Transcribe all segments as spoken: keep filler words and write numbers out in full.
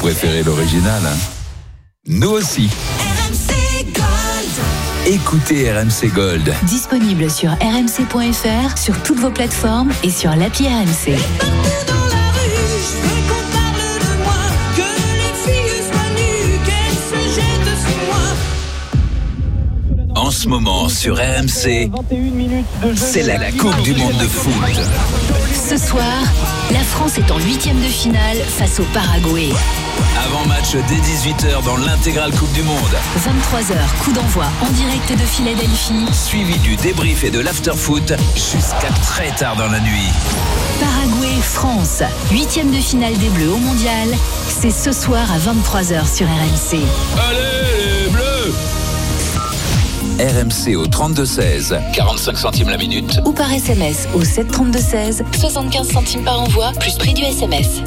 préférez l'original, hein? Nous aussi. R M C Gold. Écoutez R M C Gold. Disponible sur r m c point f r, sur toutes vos plateformes et sur l'appli R M C. En ce moment sur R M C, c'est la Coupe du Monde de foot. Ce soir, la France est en huitième de finale face au Paraguay. Avant-match dès dix-huit heures dans l'intégrale Coupe du Monde. vingt-trois heures, coup d'envoi en direct de Philadelphie. Suivi du débrief et de l'after-foot jusqu'à très tard dans la nuit. Paraguay-France, huitième de finale des Bleus au Mondial. C'est ce soir à vingt-trois heures sur R M C. Allez les Bleus! R M C au trente-deux seize, quarante-cinq centimes la minute. Ou par S M S au sept trente-deux seize, soixante-quinze centimes par envoi, plus prix du S M S.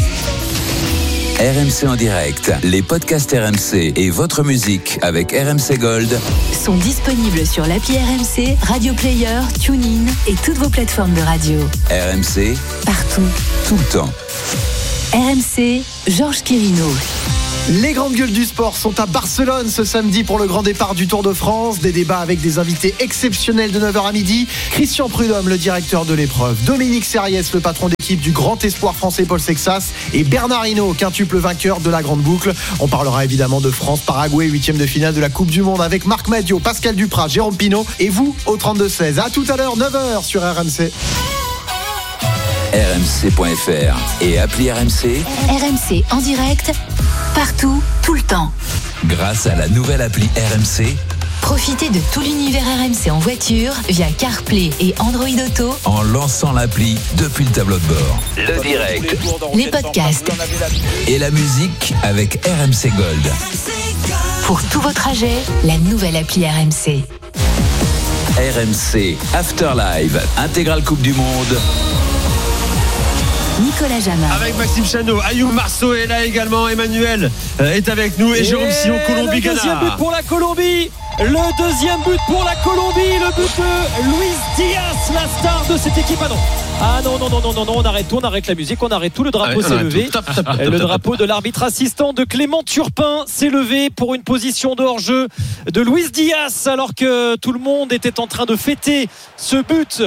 R M C en direct, les podcasts R M C et votre musique avec R M C Gold sont disponibles sur l'appli R M C, Radio Player, TuneIn et toutes vos plateformes de radio. R M C, partout, tout le temps. R M C, Georges Quirino. Les grandes gueules du sport sont à Barcelone ce samedi pour le grand départ du Tour de France. Des débats avec des invités exceptionnels de neuf heures à midi. Christian Prudhomme, le directeur de l'épreuve. Dominique Serriès, le patron d'équipe du grand espoir français Paul Sexas. Et Bernard Hinault, quintuple vainqueur de la grande boucle. On parlera évidemment de France-Paraguay, huitième de finale de la Coupe du Monde avec Marc Madiot, Pascal Duprat, Jérôme Pinault et vous au trente-deux seize. À tout à l'heure, neuf heures sur R M C. R M C point F R et appli R M C. R M C en direct, partout, tout le temps. Grâce à la nouvelle appli R M C, profitez de tout l'univers R M C en voiture via CarPlay et Android Auto en lançant l'appli depuis le tableau de bord. Le direct, les podcasts et la musique avec R M C Gold. Pour tous vos trajets, la nouvelle appli R M C. R M C Afterlive, intégrale Coupe du Monde. Nicolas Jamin. Avec Maxime Chano, Ayoub Marceau est là également, Emmanuel est avec nous et, et Jérôme Sillon, Colombie-Ghana. Le deuxième but pour la Colombie. Le deuxième but pour la Colombie, le but de Luis Diaz, la star de cette équipe. Ah non, ah non, non, non, non, non, non, on arrête tout, on arrête la musique, on arrête tout, le drapeau ah, s'est levé. Top, top, top, le drapeau de l'arbitre assistant de Clément Turpin s'est levé pour une position de hors-jeu de Luis Diaz, alors que tout le monde était en train de fêter ce but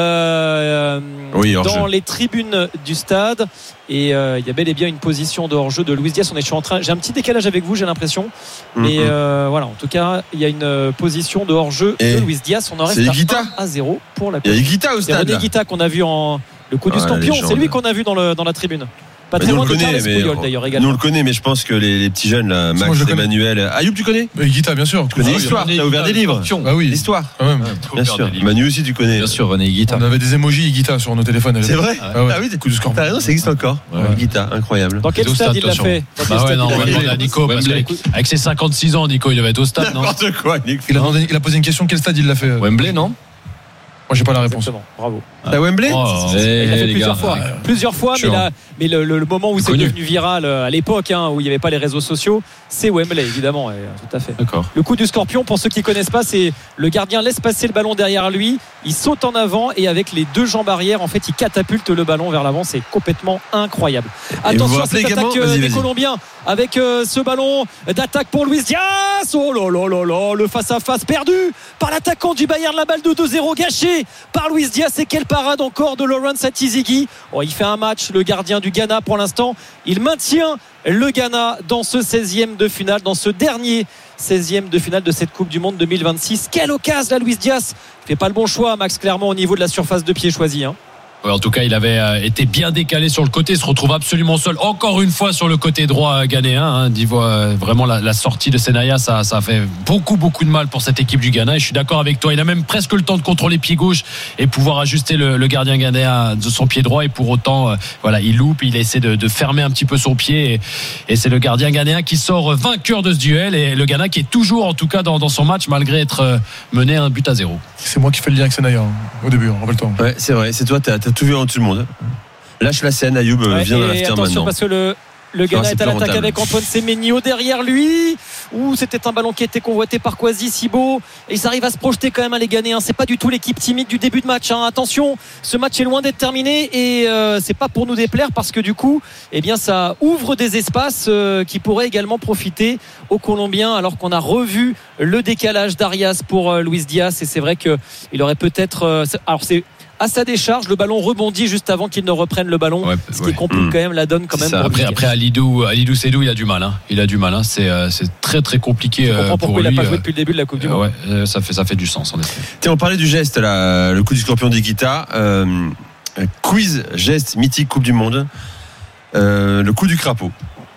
euh, oui, dans les tribunes du stade. Et euh, il y a bel et bien une position de hors-jeu de Luis Diaz. On est en train, j'ai un petit décalage avec vous, j'ai l'impression. Mais mm-hmm. euh, voilà, en tout cas, il y a une position de hors-jeu et de Luis Diaz. On en reste à un à zéro pour la Colombie. Il y a Higuita au stade. C'est René Higuita qu'on a vu en le coup du ah, scorpion. C'est lui qu'on a vu dans, le, dans la tribune. Pas très loin de Carles Puyol d'ailleurs également. Nous on le connaît, mais je pense que les, les petits jeunes là, Max, Emmanuel, Ayoub, tu connais? Higuita, bien sûr. Tu connais l'histoire? T'as ouvert des livres? Ah oui. L'histoire. Quand même. Bien sûr. Manu aussi, tu connais. Bien sûr, René Higuita. On avait des emojis Higuita sur nos téléphones. C'est vrai? Ah oui. Coup du scorpion. T'as raison, ça existe encore. Higuita, incroyable. Dans quel stade il l'a fait? Bah ouais, non, on va demander à Nico. Avec ses cinquante-six ans, Nico, il devait être au stade, non? N'importe quoi, Nico. Il a posé une question. Quel stade il l'a fait? Wembley, non? Moi, j'ai pas la réponse. Exactement. Bravo. À Wembley oh, Il a fait plusieurs fois. Ouais. Plusieurs fois, mais, la, mais le, le, le moment où c'est Connu. devenu viral à l'époque, hein, où il n'y avait pas les réseaux sociaux, c'est Wembley, évidemment. Et, tout à fait. D'accord. Le coup du scorpion, pour ceux qui ne connaissent pas, c'est le gardien laisse passer le ballon derrière lui, il saute en avant et avec les deux jambes arrière, en fait, il catapulte le ballon vers l'avant. C'est complètement incroyable. Attention à cette attaque vas-y, des vas-y. Colombiens avec euh, ce ballon d'attaque pour Luis Diaz. Oh là là là là, le face-à-face perdu par l'attaquant du Bayern, la balle de deux zéro gâchée par Luis Diaz. Et quelle parade encore de Lawrence Atizigi. Oh, il fait un match, le gardien du Ghana pour l'instant. Il maintient le Ghana dans ce seizième de finale, dans ce dernier seizième de finale de cette Coupe du Monde deux mille vingt-six. Quelle occasion là, Luis Diaz. Il fait pas le bon choix, Max, clairement au niveau de la surface de pied choisie. Hein. Ouais, en tout cas, il avait euh, été bien décalé sur le côté, se retrouve absolument seul, encore une fois sur le côté droit ghanéen. Hein, Divo, euh, vraiment la, la sortie de Senaya, ça, ça a fait beaucoup, beaucoup de mal pour cette équipe du Ghana. Et je suis d'accord avec toi, il a même presque le temps de contrôler pied gauche et pouvoir ajuster le, le gardien ghanéen de son pied droit. Et pour autant, euh, voilà, il loupe, il essaie de, de fermer un petit peu son pied. Et, et c'est le gardien ghanéen qui sort vainqueur de ce duel. Et le Ghana qui est toujours, en tout cas, dans, dans son match, malgré être mené un but à zéro. C'est moi qui fais le lien avec Senaya hein, au début, rappelle-toi. Ouais, c'est vrai, c'est toi, t'as, t'as tout vu en tout le monde. Lâche la scène, Ayoub, ouais, vient dans l'after maintenant. Attention parce que le, le Ghana est à l'attaque avec Antoine Semenyo derrière lui. Ouh, c'était un ballon qui était convoité par Kwasi Sibo et ils arrivent à se projeter quand même, hein, les Ghanéens. C'est pas du tout l'équipe timide du début de match, hein. Attention, ce match est loin d'être terminé et euh, c'est pas pour nous déplaire parce que du coup, eh bien, ça ouvre des espaces euh, qui pourraient également profiter aux Colombiens, alors qu'on a revu le décalage d'Arias pour euh, Luis Diaz et c'est vrai que il aurait peut-être euh, alors c'est à sa décharge, le ballon rebondit juste avant qu'il ne reprenne le ballon, ouais, ce qui ouais. complique mmh. quand même la donne quand même. Pour après, après Alidou, Alidou Sedou, il a du mal. Hein. Il a du mal. Hein. C'est, euh, c'est très très compliqué. Je comprends pour pourquoi lui, il n'a pas joué euh, depuis le début de la Coupe du euh, Monde. Ouais, ça fait ça fait du sens en effet. Tiens, on parlait du geste là, le coup du scorpion d'Iguita. Euh, quiz geste mythique Coupe du Monde. Euh, le coup du crapaud.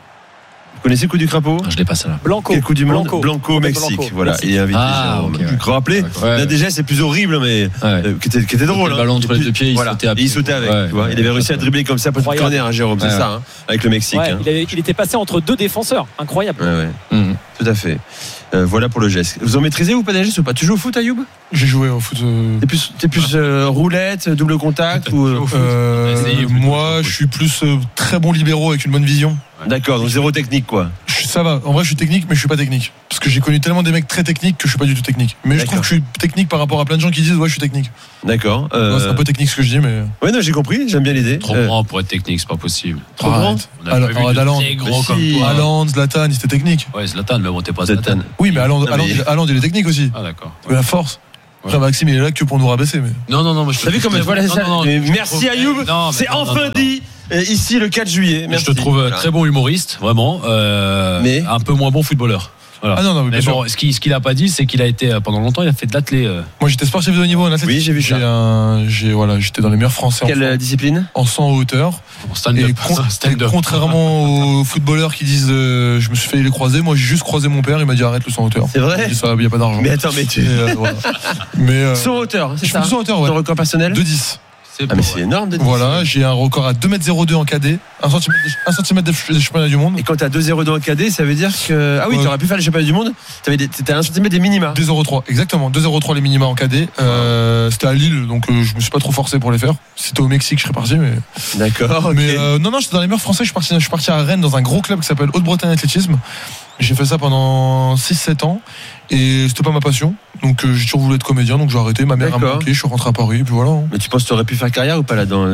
Vous connaissez le coup du crapaud? Je l'ai pas ça là. Blanco. Quel coup du monde? Blanco, Blanco, Mexique. Blanco. Voilà. Mexique. Il est invité. Ah, okay, ouais. Vous vous rappelez? Ouais. Là déjà c'est plus horrible, mais ouais. euh, qui, était, qui était drôle. Le hein. ballon entre les deux pieds, il voilà. sautait à Et il sautait avec. Ouais, tu vois. ouais, il avait ouais, réussi à dribbler comme ça pour le corner, hein, Jérôme. C'est ouais. ça, hein, avec le Mexique. Ouais, hein. il, avait, il était passé entre deux défenseurs. Incroyable. Ouais, ouais. Mmh. Tout à fait. Euh, voilà pour le geste. Vous en maîtrisez ou pas des gestes ou pas? Tu joues au foot, Ayoub? J'ai joué au foot. Euh... T'es plus, t'es plus euh, roulette, double contact ou euh, euh, moi, je suis plus euh, très bon libéraux avec une bonne vision. D'accord, donc zéro technique quoi. Je, ça va. En vrai, je suis technique, mais je suis pas technique. Parce que j'ai connu tellement des mecs très techniques que je suis pas du tout technique. Mais D'accord. je trouve que je suis technique par rapport à plein de gens qui disent ouais, je suis technique. D'accord. Euh... Ouais, c'est un peu technique ce que je dis, mais. Ouais, non, j'ai compris. J'aime bien l'idée. Trop euh... grand pour être technique, c'est pas possible. Trop grand. On a Alors, vu Haaland, très grand comme toi. Haaland, Zlatan, c'était technique. Ouais, Zlatan, mais bon, t'es pas Zlatan. Oui, mais Haaland, Haaland, il est technique aussi. Ah d'accord. La force. Ouais. Maxime, il est là que pour nous rabaisser. Mais... Non, non, non. Mais je T'as vu comme voilà, non, non, non, merci Ayoub. C'est non, enfin non, non, dit. Non. Ici le quatre juillet. Merci. Je te trouve voilà. très bon humoriste, vraiment. Euh, mais un peu moins bon footballeur. Voilà. Ah non, non, mais, mais bon, ce qu'il ce qu'il a pas dit, c'est qu'il a été pendant longtemps, il a fait de l'athlé. Euh... Moi, j'étais sportif de haut niveau en athlétisme. Oui, j'ai vu ça. J'ai un, j'ai voilà, j'étais dans les meilleurs Français. Quelle en discipline? En cent hauteur. En stand-up. Et, con, et contrairement aux footballeurs qui disent, euh, je me suis fait les croiser. Moi, j'ai juste croisé mon père. Il m'a dit arrête le cent hauteur. C'est vrai. Il n'y a pas d'argent. Mais attends, mais tu. Et, euh, voilà. mais euh, cent hauteur, c'est je ça. cent hauteur, ouais. Ton record personnel? deux dix. C'est ah mais c'est ouais. énorme de Voilà, j'ai un record à deux mètres zéro deux en cadet, un centimètre des championnats du monde. Et quand t'as deux zéro deux en cadet, ça veut dire que. Ah oui, ouais. t'aurais pu faire les championnats du monde. T'avais des... T'étais à un centimètre des minima. deux zéro trois, exactement. deux zéro trois les minima en cadet. Euh, c'était à Lille, donc euh, je me suis pas trop forcé pour les faire. Si c'était au Mexique, je serais parti, mais. D'accord. Okay. Mais euh, non, non, j'étais dans les meilleurs français. Je suis parti, je suis parti à Rennes dans un gros club qui s'appelle Haute-Bretagne Athlétisme. J'ai fait ça pendant six sept ans et c'était pas ma passion. Donc euh, j'ai toujours voulu être comédien, donc j'ai arrêté. Ma mère D'accord. a manqué, je suis rentré à Paris, et puis voilà. Mais tu penses que tu aurais pu faire carrière ou pas là-dedans?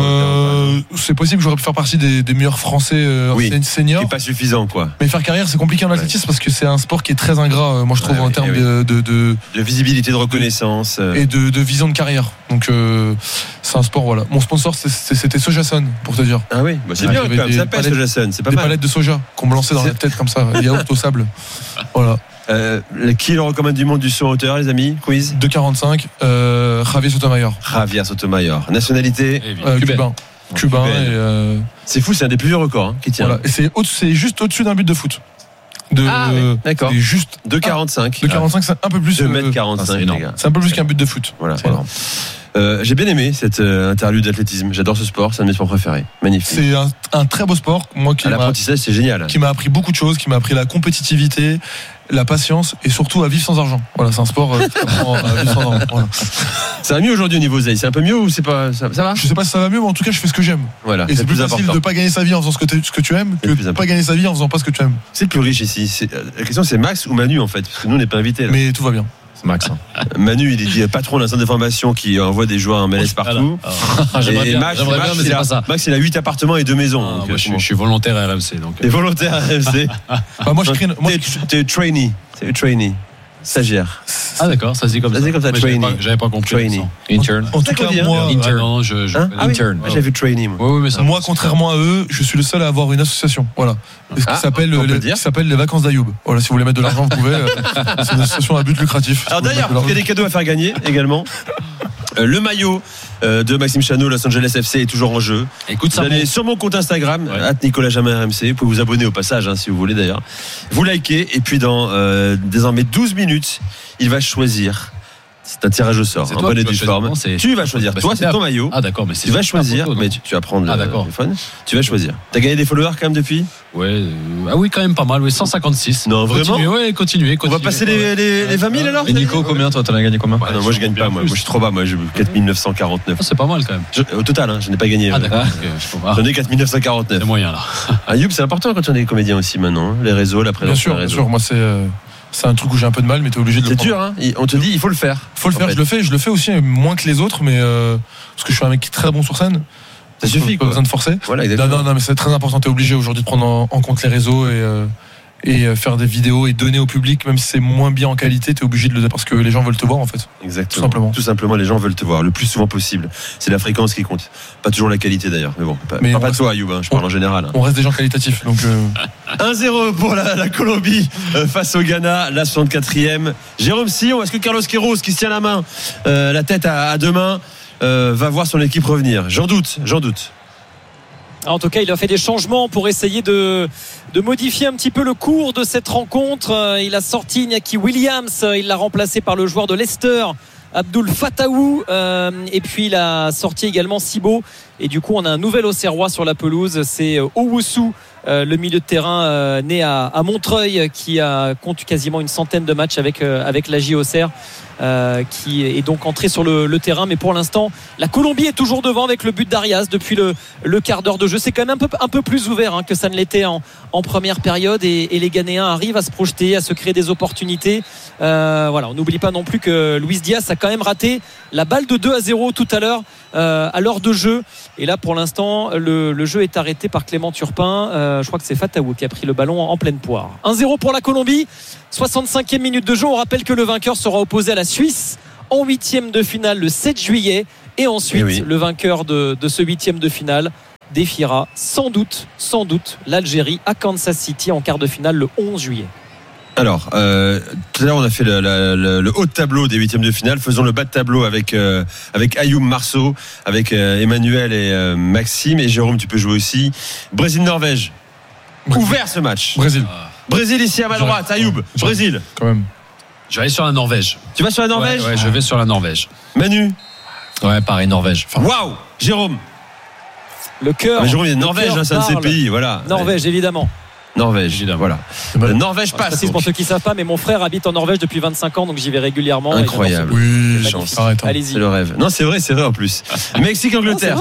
euh, C'est possible, j'aurais pu faire partie des, des meilleurs Français euh, oui, seniors. C'est pas suffisant, quoi. Mais faire carrière, c'est compliqué en athlétisme ouais. parce que c'est un sport qui est très ingrat, moi je trouve, ouais, en oui, termes oui. de, de, de. De visibilité, de reconnaissance. Et de, de vision de carrière. Donc euh, c'est un sport, voilà. Mon sponsor, c'est, c'était Sojason, pour te dire. Ah oui, bah, c'est ouais, bien, quand même. Ça s'appelle Sojason, c'est pas des mal. Des palettes de soja qu'on me lançait dans c'est... la tête comme ça, yaourt au sable. Voilà. Euh, qui est le recommande du monde du saut en hauteur, les amis? Quiz deux quarante-cinq, euh, Javier Sotomayor. Javier Sotomayor. Nationalité euh, Cubain. Cubain. Et euh... C'est fou, c'est un des plus vieux records hein, qui tient. Voilà. Et c'est, au- c'est juste au-dessus d'un but de foot. De, ah, oui. D'accord. C'est juste deux quarante-cinq. deux quarante-cinq, c'est un peu plus. deux mètres quarante-cinq, ah, c'est, c'est un peu plus qu'un but de foot. Voilà, c'est énorme. Euh, j'ai bien aimé cette euh, interview d'athlétisme. J'adore ce sport, c'est un de mes sports préférés. Magnifique. C'est un, un très beau sport. Moi, qui à l'apprentissage, c'est génial. Qui m'a appris beaucoup de choses, qui m'a appris la compétitivité, la patience et surtout à vivre sans argent. Voilà, c'est un sport euh, à vivre sans argent. Voilà. Ça va mieux aujourd'hui au niveau Zay. C'est un peu mieux ou c'est pas ça, ça va? Je sais pas si ça va mieux, mais en tout cas, je fais ce que j'aime. Voilà. Et c'est, c'est plus, plus facile important. De pas gagner sa vie en faisant ce que, ce que tu aimes que de pas gagner sa vie en faisant pas ce que tu aimes. C'est le plus riche ici. C'est, la question, c'est Max ou Manu en fait, parce que nous, on n'est pas invités. Là. Mais tout va bien. C'est Max. Hein. Manu, il est dit patron d'un centre de formation qui envoie des joueurs en M L S partout. Ah, j'aimerais bien, Max, j'aimerais Max, bien, mais c'est il a, pas ça. Max, il a huit appartements et deux maisons. Ah, donc, moi, je, suis, je suis volontaire à R M C. Donc. T'es volontaire à R M C. Bah, moi, je crée. Moi, t'es, t'es trainee. T'es trainee. Stagiaire. Ah d'accord, ça se dit comme ça. Ça se dit comme ça, trainee. J'avais pas, j'avais pas compris. Trainee. Intern. En, en tout cas, moi, intern. Ah, non, je, je hein ah, intern. Oui. Ah, j'avais vu trainee. Moi, oui, oui, mais ça, moi contrairement à eux, je suis le seul à avoir une association. Voilà. Ce ah, qui s'appelle, les, qui s'appelle les vacances d'Ayoub. Voilà, si vous voulez mettre de l'argent, vous pouvez. Euh, c'est une association à but lucratif. Alors d'ailleurs, il y a des cadeaux à faire gagner également. Euh, le maillot euh, de Maxime Chanot, Los Angeles F C est toujours en jeu. Écoute, vous allez bon. sur mon compte Instagram, ouais. arobase Nicolas Jamin R M C. Vous pouvez vous abonner au passage, hein, si vous voulez d'ailleurs. Vous likez et puis dans euh, désormais douze minutes, il va choisir C'est un tirage au sort, un bonnet du forme. Tu vas choisir. Toi, c'est ton maillot. Ah d'accord, mais c'est tu vas choisir, photo, mais tu, tu vas prendre ah, le téléphone. Tu vas choisir. T'as gagné des followers quand même depuis ? Ouais, euh, ah oui, quand même pas mal, oui, cent cinquante-six. Non, vraiment ? Continuez, ouais, continuez, continuez. On va passer les, les, les vingt mille alors ? Et Nico, combien toi ? T'en as gagné combien ? Ah non, moi je gagne pas, moi. moi je suis trop bas, moi j'ai quatre mille neuf cent quarante-neuf. Ah, c'est pas mal quand même. Je, au total, hein, je n'ai pas gagné. Ah d'accord. Okay, je J'en ai quatre mille neuf cent quarante-neuf. C'est moyen là. Ayoub, c'est important quand on est comédien aussi maintenant, hein, les réseaux, la présence. Bien sûr, bien sûr. Moi c'est. Euh... C'est un truc où j'ai un peu de mal, mais t'es obligé de le faire. C'est dur, hein. On te dit, il faut le faire. Faut le faire. Fait. Je le fais, je le fais aussi moins que les autres, mais euh, parce que je suis un mec qui est très bon sur scène. Ça suffit. Pas besoin de forcer. Voilà, exactement. Non, non, non, mais c'est très important. T'es obligé aujourd'hui de prendre en, en compte les réseaux et euh, et faire des vidéos et donner au public, même si c'est moins bien en qualité, t'es obligé de le dire parce que les gens veulent te voir en fait. Exactement. Tout simplement. Tout simplement, les gens veulent te voir le plus souvent possible. C'est la fréquence qui compte. Pas toujours la qualité d'ailleurs, mais bon. Pas, mais pas, pas de toi, Ayoub, hein, je parle on, en général. Hein. On reste des gens qualitatifs, donc. Euh... un zéro pour la, la Colombie euh, face au Ghana, la soixante-quatrième. Jérôme Sillon, est-ce que Carlos Queiroz, qui se tient la main, euh, la tête à, à deux mains, euh, va voir son équipe revenir ? J'en doute, j'en doute. En tout cas, il a fait des changements pour essayer de, de modifier un petit peu le cours de cette rencontre. Il a sorti Iñaki Williams, il l'a remplacé par le joueur de Leicester, Abdoul Fataou, euh, et puis il a sorti également Sibo. Et du coup, on a un nouvel Auxerrois sur la pelouse, c'est Owusu, euh, le milieu de terrain euh, né à, à Montreuil, qui a compte quasiment une centaine de matchs avec euh, avec la J Auxerre. Euh, qui est donc entré sur le, le terrain, mais pour l'instant la Colombie est toujours devant avec le but d'Arias depuis le, le quart d'heure de jeu. C'est quand même un peu, un peu plus ouvert hein, que ça ne l'était en, en première période, et, et les Ghanéens arrivent à se projeter, à se créer des opportunités. Euh, voilà, on n'oublie pas non plus que Luis Diaz a quand même raté la balle de deux à zéro tout à l'heure euh, à l'heure de jeu, et là pour l'instant le, le jeu est arrêté par Clément Turpin. euh, je crois que c'est Fataou qui a pris le ballon en, en pleine poire. un zéro pour la Colombie, soixante-cinquième minute de jeu. On rappelle que le vainqueur sera opposé à la Suisse en huitième de finale le sept juillet, et ensuite oui, oui. le vainqueur de, de ce huitième de finale défiera sans doute, sans doute l'Algérie à Kansas City en quart de finale le onze juillet. Alors, euh, tout à l'heure on a fait le, le, le haut de tableau des huitièmes de finale. Faisons le bas de tableau avec euh, avec Ayoub Marceau, avec euh, Emmanuel et euh, Maxime, et Jérôme, tu peux jouer aussi. Brésil-Norvège. Ouvert ce match. Brésil. Brésil ici à ma droite. Ayoub. Brésil. Quand même. Je vais aller sur la Norvège. Tu vas sur la Norvège ? Ouais, ouais, je vais sur la Norvège. Manu ? Ouais, pareil, Norvège. Waouh wow. Jérôme ? Le cœur. Mais Jérôme, il y a Norvège, hein, c'est un de ces pays, voilà. Norvège, ouais. évidemment. Norvège, évidemment. Voilà. La Norvège passe. C'est pour ceux qui ne savent pas, mais mon frère habite en Norvège depuis vingt-cinq ans, donc j'y vais régulièrement. Incroyable. Oui, chance. Allez-y. C'est le rêve. Non, c'est vrai, c'est vrai en plus. Mexique, Angleterre.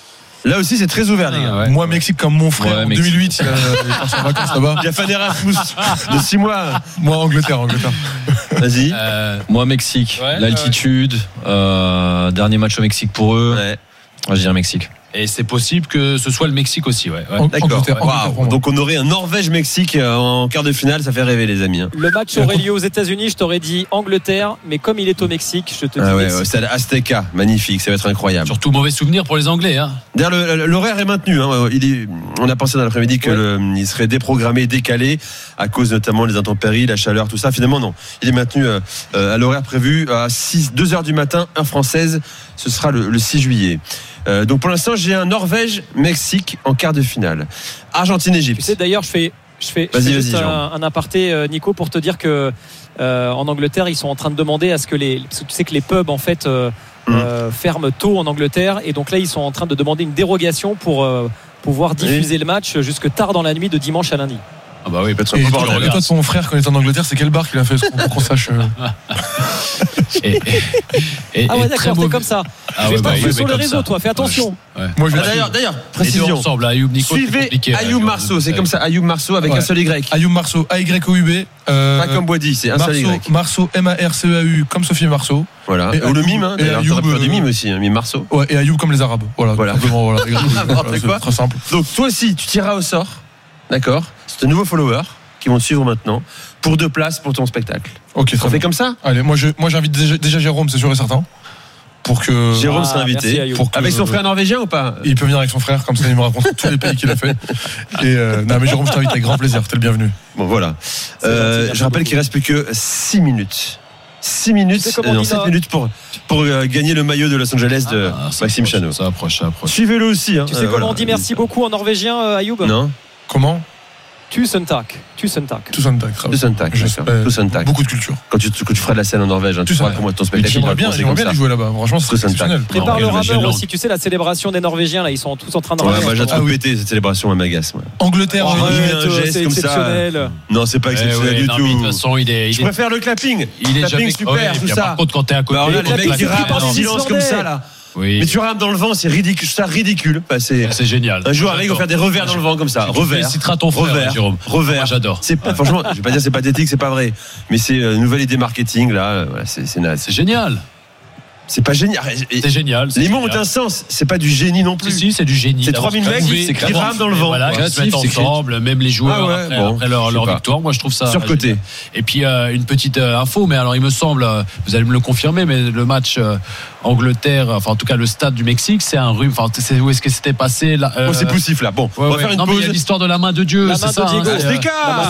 Là aussi, c'est très ouvert, les gars. Ah, ouais. Moi, Mexique, comme mon frère, ouais, en Mexique. deux mille huit, il a passé en vacances là-bas. Il a fait un Erasmus de six mois. Moi, Angleterre, Angleterre. Vas-y. Euh, moi, Mexique. Ouais, l'altitude. Ouais. Euh, dernier match au Mexique pour eux. Ouais. Moi, je dirais Mexique. Et c'est possible que ce soit le Mexique aussi, ouais. ouais. D'accord. Wow. Donc on aurait un Norvège-Mexique en quart de finale, ça fait rêver les amis. Hein. Le match aurait lieu aux États-Unis, je t'aurais dit Angleterre, mais comme il est au Mexique, je te dis. Ah ouais, Mexique. Ouais, c'est l'Azteca, magnifique, ça va être incroyable. Surtout mauvais souvenir pour les Anglais. Hein. D'ailleurs, l'horaire est maintenu. Hein. Il est, on a pensé dans l'après-midi qu'il ouais. serait déprogrammé, décalé à cause notamment des intempéries, la chaleur, tout ça. Finalement, non. Il est maintenu euh, à l'horaire prévu à six, deux heures du matin, heure française. Ce sera le, le six juillet. Euh, donc pour l'instant, j'ai un Norvège-Mexique en quart de finale. Argentine-Égypte. Tu sais, d'ailleurs, je fais, je fais, je fais juste un, un aparté, Nico, pour te dire que euh, en Angleterre, ils sont en train de demander à ce que les, parce que tu sais que les pubs en fait euh, mmh. euh, ferment tôt en Angleterre, et donc là, ils sont en train de demander une dérogation pour euh, pouvoir diffuser oui. le match jusque tard dans la nuit de dimanche à lundi. Ah bah oui, pas de et, toi, et toi, ton frère, quand il est en Angleterre, c'est quel bar qu'il a fait pour qu'on sache euh... et, et, et, Ah ouais, d'accord, c'est comme ça. Ah je vais ouais, pas bah, sur les réseaux, ça. Toi, fais attention. Ouais. Ouais. Moi, je ah, d'ailleurs, d'ailleurs, précision. Ensemble, Ayoub, Nico, suivez Ayoub Marceau, c'est comme ça, Ayoub Marceau avec ouais. un seul Y. Ayoub Marceau, A Y O U B. Euh, pas comme Boidi, c'est un Marceau, seul Y. Marceau, M A R C E A U, comme Sophie Marceau. Voilà. Et ou le mime, hein, d'ailleurs. Ayoub, tu aurais pu faire du mime aussi, hein, mime Marceau. Ouais, et Ayoub comme les Arabes. Voilà. Voilà. Voilà. C'est très simple. Donc, toi aussi, tu tireras au sort. D'accord. C'est un nouveau follower qui vont te suivre maintenant pour deux places pour ton spectacle. Ok, on fait comme ça. Allez, moi, je, moi j'invite déjà, déjà Jérôme, c'est sûr et certain. Pour que Jérôme ah, sera invité. Merci, pour que, avec son frère norvégien ou pas? Il peut venir avec son frère, comme ça il me raconte tous les pays qu'il a fait. Et euh, non, mais Jérôme, je t'invite avec grand plaisir. T'es le bienvenu. Bon, voilà. Euh, je rappelle qu'il reste plus que six minutes. six minutes, euh, non, sept minutes pour, pour euh, gagner le maillot de Los Angeles de ah, Maxime Chanot. Ça approche, ça approche. Suivez-le aussi. Hein. Tu sais euh, comment voilà. on dit merci beaucoup en norvégien, euh, Ayoub? Non. Comment? Tussentak. Tussentak. Tussentak. Tussentak. Tussentak. Beaucoup de culture. Quand tu, quand tu feras de la scène en Norvège, hein, tu feras comment ton spectacle. J'aimerais bien, j'aimerais bien jouer là-bas. Franchement, c'est exceptionnel. Prépare le rameur aussi. Tu sais, la célébration des Norvégiens, là, ils sont tous en train de ramer. Moi, j'ai trop pété cette célébration à m'agace. Angleterre, un geste comme ça. Non, c'est pas exceptionnel du tout. De toute façon, il est. Je préfère le clapping. Il est jamais super, tout ça. Par contre, quand t'es à côté, les mecs qui rament en silence comme ça, là. Oui. Mais tu rames dans le vent, c'est ridicule, ça ridicule. Bah, c'est, c'est génial. Un jour, ils vont faire des revers dans le vent comme ça. Revers. Tu ton frère, revers, Jérôme. Revers. Moi, j'adore. C'est pas, franchement, je vais pas dire c'est pathétique, c'est pas vrai. Mais c'est une nouvelle idée marketing là. Voilà, c'est, c'est naze. C'est génial. C'est pas génial. C'est génial. C'est les mots génial. ont un sens. C'est pas du génie non plus. Si, si c'est du génie. C'est trois mille mecs qui rament dans le vent. Voilà, qui se mettent ensemble, même les joueurs ah ouais, après, bon, après leur, leur victoire. Moi, je trouve ça surcoté. Et puis euh, une petite euh, info, mais alors il me semble, euh, vous allez me le confirmer, mais le match euh, Angleterre, enfin en tout cas le stade du Mexique, c'est un rhume. Enfin, c'est, où est-ce que c'était passé là euh, oh, c'est poussif là. Bon, ouais, on va ouais. faire une non, pause. Mais il y a l'histoire de la main de Dieu. La c'est main ça. De Diego. Hein, c'est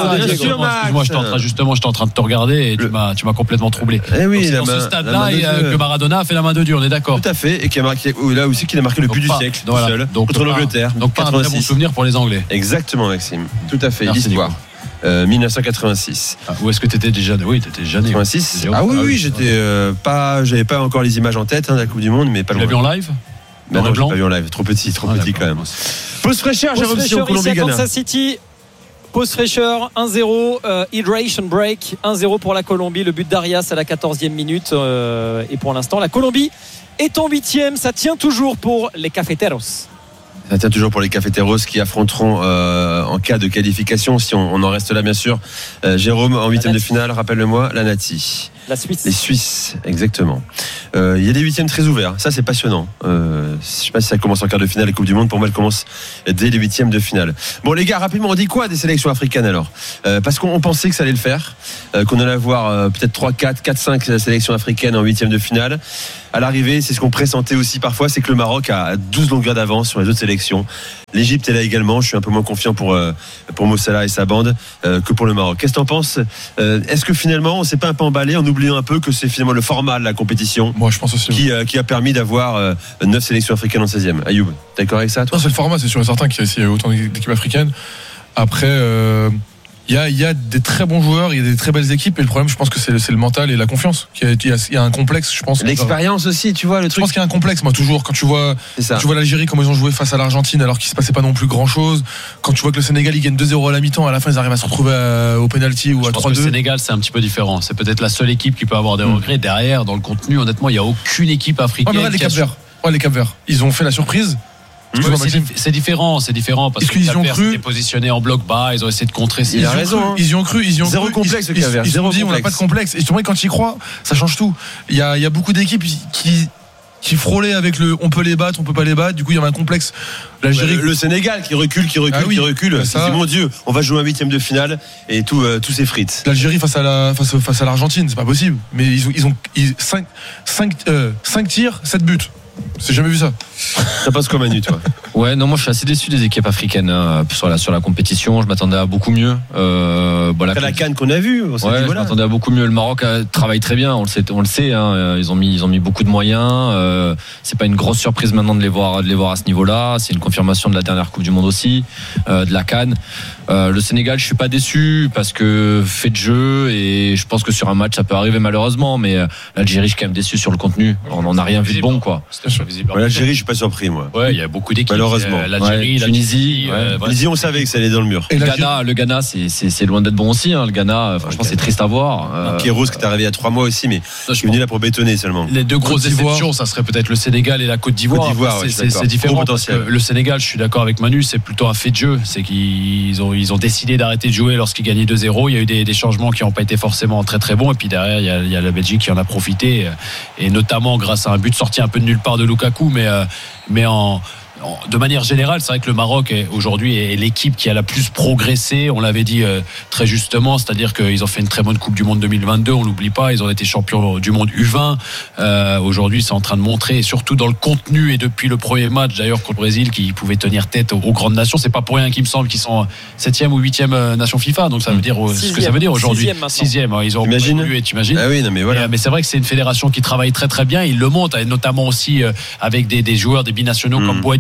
euh, moi, j'étais en train justement, j'étais en train de te regarder et tu m'as, tu m'as complètement troublé. Eh oui, c'est dans ce stade-là que Maradona a fait la main de Dieu. On est d'accord. Tout à fait, et qui a marqué là aussi qu'il a marqué le but du siècle tout seul contre l'Angleterre. Donc pas un très bon souvenir pour les Anglais. Exactement, Maxime. Tout à fait. L'histoire. Euh, dix-neuf cent quatre-vingt-six. Ah, où est-ce que tu étais déjà? Oui, tu étais déjà né. quatre-vingt-six. Ah oui, oui, j'étais euh, pas, j'avais pas encore les images en tête hein, de la Coupe du Monde, mais pas loin. Tu l'as vu en live? Ben non, je l'ai pas vu en live. Trop petit, trop petit quand même. Pause fraîcheur, j'ai reçu au Colombie-Ghana. Kansas City. Pause fraîcheur, un zéro, euh, hydration break, un zéro pour la Colombie, le but d'Arias à la quatorzième minute euh, et pour l'instant la Colombie est en huitième, ça tient toujours pour les Cafeteros. Ça tient toujours pour les Cafeteros qui affronteront euh, en cas de qualification, si on, on en reste là bien sûr, euh, Jérôme en huitième de finale, rappelle-le-moi, la Nati. La Suisse. Les Suisses, exactement. Euh, il y a des huitièmes très ouverts, ça c'est passionnant. Euh, je ne sais pas si ça commence en quart de finale, la Coupe du Monde, pour moi elle commence dès les huitièmes de finale. Bon les gars, rapidement, on dit quoi des sélections africaines alors euh, Parce qu'on pensait que ça allait le faire, euh, qu'on allait avoir euh, peut-être trois, quatre, quatre, cinq sélections africaines en huitièmes de finale. À l'arrivée, c'est ce qu'on pressentait aussi parfois, c'est que le Maroc a douze longueurs d'avance sur les autres sélections. L'Égypte est là également, je suis un peu moins confiant pour, euh, pour Mo Salah et sa bande euh, que pour le Maroc. Qu'est-ce que t'en penses euh, Est-ce que finalement on s'est pas un peu emballé en oubliant un peu que c'est finalement le format de la compétition Moi je pense aussi qui, euh, qui a permis d'avoir euh, neuf sélections africaines en seizième. Ayoub, t'es d'accord avec ça toi? Non, c'est le format, c'est sûr et certain qu'il y a aussi autant d'équipes africaines. Après euh... Il y, a, il y a des très bons joueurs, il y a des très belles équipes, et le problème, je pense que c'est, c'est le mental et la confiance. Il y a, il y a, il y a un complexe, je pense. L'expérience aussi, tu vois le truc. Je pense qu'il y a un complexe, moi toujours. Quand tu vois, tu vois l'Algérie comment ils ont joué face à l'Argentine, alors qu'il se passait pas non plus grand chose. Quand tu vois que le Sénégal il gagne deux zéro à la mi-temps, à la fin ils arrivent à se retrouver à, au penalty ou je à pense trois deux. Que le Sénégal c'est un petit peu différent. C'est peut-être la seule équipe qui peut avoir des regrets. Mmh. Derrière, dans le contenu, honnêtement, il y a aucune équipe africaine. Oh, mais ouais, les Cap-Verts, ouais, les Cap-Verts, ils ont fait la surprise. Ouais, c'est, c'est différent, c'est différent parce Est-ce que qu'ils ont cru étaient positionnés en bloc bas, ils ont essayé de contrer. Ils, ils ont raison. Cru, hein. Ils y ont cru, ils y ont zéro cru. complexe. Ils, ils, ils se sont dit, on n'a pas de complexe. Et justement, quand tu y crois, ça change tout. Il y a, il y a beaucoup d'équipes qui qui frôlaient avec le, on peut les battre, on peut pas les battre. Du coup, il y avait un complexe. L'Algérie, ouais, le Sénégal qui recule, qui recule, ah oui, qui recule. C'est mon Dieu, on va jouer un huitième de finale et tout, euh, tous ces frites. L'Algérie face à la, face, face à l'Argentine, c'est pas possible. Mais ils ont, ils ont, ils, cinq, cinq, euh, cinq tirs, sept buts. J'ai jamais vu ça. Ça passe comme Manu, toi. Ouais, non, moi je suis assez déçu des équipes africaines hein, sur la sur la compétition. Je m'attendais à beaucoup mieux. Euh, bon, Après la CAN qu'on a vue, ouais, je m'attendais à beaucoup mieux. Le Maroc a, travaille très bien, on le sait, on le sait. Hein, ils ont mis ils ont mis beaucoup de moyens. Euh, c'est pas une grosse surprise maintenant de les voir de les voir à ce niveau-là. C'est une confirmation de la dernière Coupe du Monde aussi, euh, de la CAN. Euh, le Sénégal, je suis pas déçu parce que fait de jeu et je pense que sur un match ça peut arriver malheureusement, mais euh, l'Algérie, je suis quand même déçu sur le contenu. On n'en a rien vu de bon, quoi. Ouais, L'Algérie, je suis pas surpris, moi. Ouais, il y a beaucoup d'équipes. Malheureusement. Euh, L'Algérie, ouais, la Tunisie, euh, ouais. Tunisie, on savait que ça allait dans le mur. Et le Ghana, le Ghana, c'est, c'est, c'est loin d'être bon aussi. Hein. Le Ghana, franchement, okay. c'est triste à voir. Euh, Kéros, qui est arrivé il y a trois mois aussi, mais je suis venu là pour bétonner seulement. Les deux grosses déceptions, ça serait peut-être le Sénégal et la Côte d'Ivoire. Côte d'Ivoire c'est, ouais, c'est, c'est différent. Parce que le Sénégal, je suis d'accord avec Manu, c'est plutôt un fait de jeu. C'est qu'ils ont, ils ont décidé d'arrêter de jouer lorsqu'ils gagnaient deux zéro. Il y a eu des, des changements qui n'ont pas été forcément très très bons. Et puis derrière, il y a, il y a la Belgique qui en a profité, et notamment grâce à un but sorti un peu de nulle part de Lukaku, mais mais en de manière générale, c'est vrai que le Maroc est, aujourd'hui est l'équipe qui a la plus progressé. On l'avait dit euh, très justement, c'est-à-dire qu'ils ont fait une très bonne Coupe du Monde deux mille vingt-deux. On l'oublie pas, ils ont été champions du monde U vingt. Euh, aujourd'hui, c'est en train de montrer, et surtout dans le contenu et depuis le premier match d'ailleurs contre le Brésil, qui pouvait tenir tête aux, aux grandes nations. C'est pas pour rien qu'il me semble qu'ils sont septième ou huitième nation FIFA. Donc ça veut dire sixième, ce que ça veut dire aujourd'hui. Sixième, sixième ils ont évolué, t'imagines. Ah oui, non mais voilà. Et, mais c'est vrai que c'est une fédération qui travaille très très bien. Ils le montrent, et notamment aussi euh, avec des, des joueurs, des binationaux mmh. comme Boadi,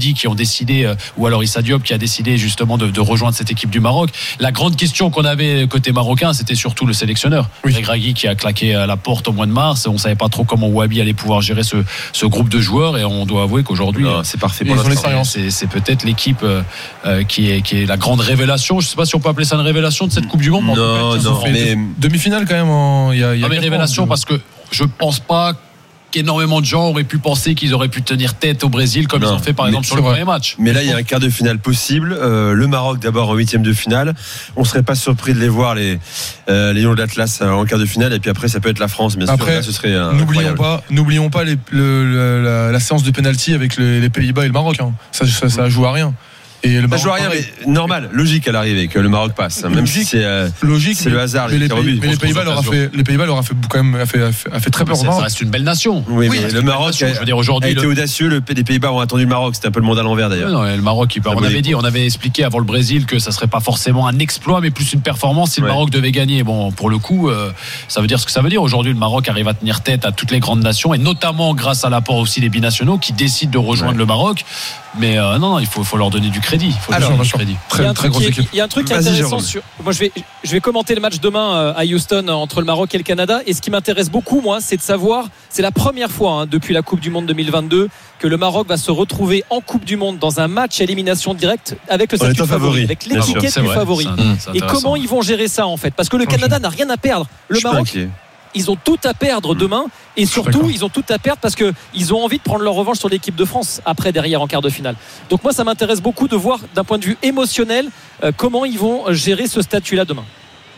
Regragui qui ont décidé, ou alors Issa Diop qui a décidé justement de, de rejoindre cette équipe du Maroc. La grande question qu'on avait côté marocain, c'était surtout le sélectionneur. Oui. Regragui qui a claqué à la porte au mois de mars. On savait pas trop comment Wahbi allait pouvoir gérer ce, ce groupe de joueurs, et on doit avouer qu'aujourd'hui, non, c'est parfait pour l'instant. C'est, c'est peut-être l'équipe euh, qui, est, qui est la grande révélation. Je sais pas si on peut appeler ça une révélation de cette Coupe du Monde. Non, non, non mais demi-finale quand même. Il y a, il y a non, mais révélation ans, parce que je pense pas qu'énormément de gens auraient pu penser qu'ils auraient pu tenir tête au Brésil comme non, ils ont fait par exemple sur le premier match. Mais là il y a un quart de finale possible. Euh, le Maroc d'abord en huitième de finale. On serait pas surpris de les voir les euh, les Lions de l'Atlas en quart de finale, et puis après ça peut être la France bien après, sûr. Là, ce serait euh, n'oublions pas, n'oublions pas les, le, le, la, la séance de pénalty avec les, les Pays-Bas et le Maroc. Hein. Ça, ça, ça joue à rien. Et le ça joue à rien, mais normal, logique à l'arrivée que le Maroc passe, même logique, si c'est euh, logique, c'est le hasard. Mais les, Pays, mais les Pays-Bas leur a fait, les Pays-Bas leur a fait quand même a fait, a fait, a fait très peur. Ça reste une belle nation. Oui, oui mais le Maroc a, je veux dire, aujourd'hui, a été le... audacieux. Le, les Pays-Bas ont attendu le Maroc. C'était un peu le monde à l'envers d'ailleurs. Non, le Maroc, il, on avait dit, on avait expliqué avant le Brésil que ça serait pas forcément un exploit, mais plus une performance si ouais. le Maroc devait gagner. Bon, pour le coup, euh, ça veut dire ce que ça veut dire. Aujourd'hui, le Maroc arrive à tenir tête à toutes les grandes nations, et notamment grâce à l'apport aussi des binationaux qui décident de rejoindre ouais. le Maroc. Mais euh, non, non, il faut, faut leur donner du crédit. Il faut Alors, donner du crédit. Très, très grosse équipe. Il y a un truc intéressant sur. Moi, je vais, je vais commenter le match demain à Houston entre le Maroc et le Canada. Et ce qui m'intéresse beaucoup, moi, c'est de savoir. C'est la première fois hein, depuis la Coupe du Monde deux mille vingt-deux que le Maroc va se retrouver en Coupe du Monde dans un match à élimination directe avec le statut favori, favori, avec l'étiquette du vrai, favori. Et comment ils vont gérer ça en fait? Parce que le Canada n'a rien à perdre. Le Maroc. Ils ont tout à perdre demain, et surtout ils ont tout à perdre parce qu'ils ont envie de prendre leur revanche sur l'équipe de France après, derrière, en quart de finale. Donc moi ça m'intéresse beaucoup de voir d'un point de vue émotionnel euh, comment ils vont gérer ce statut-là demain.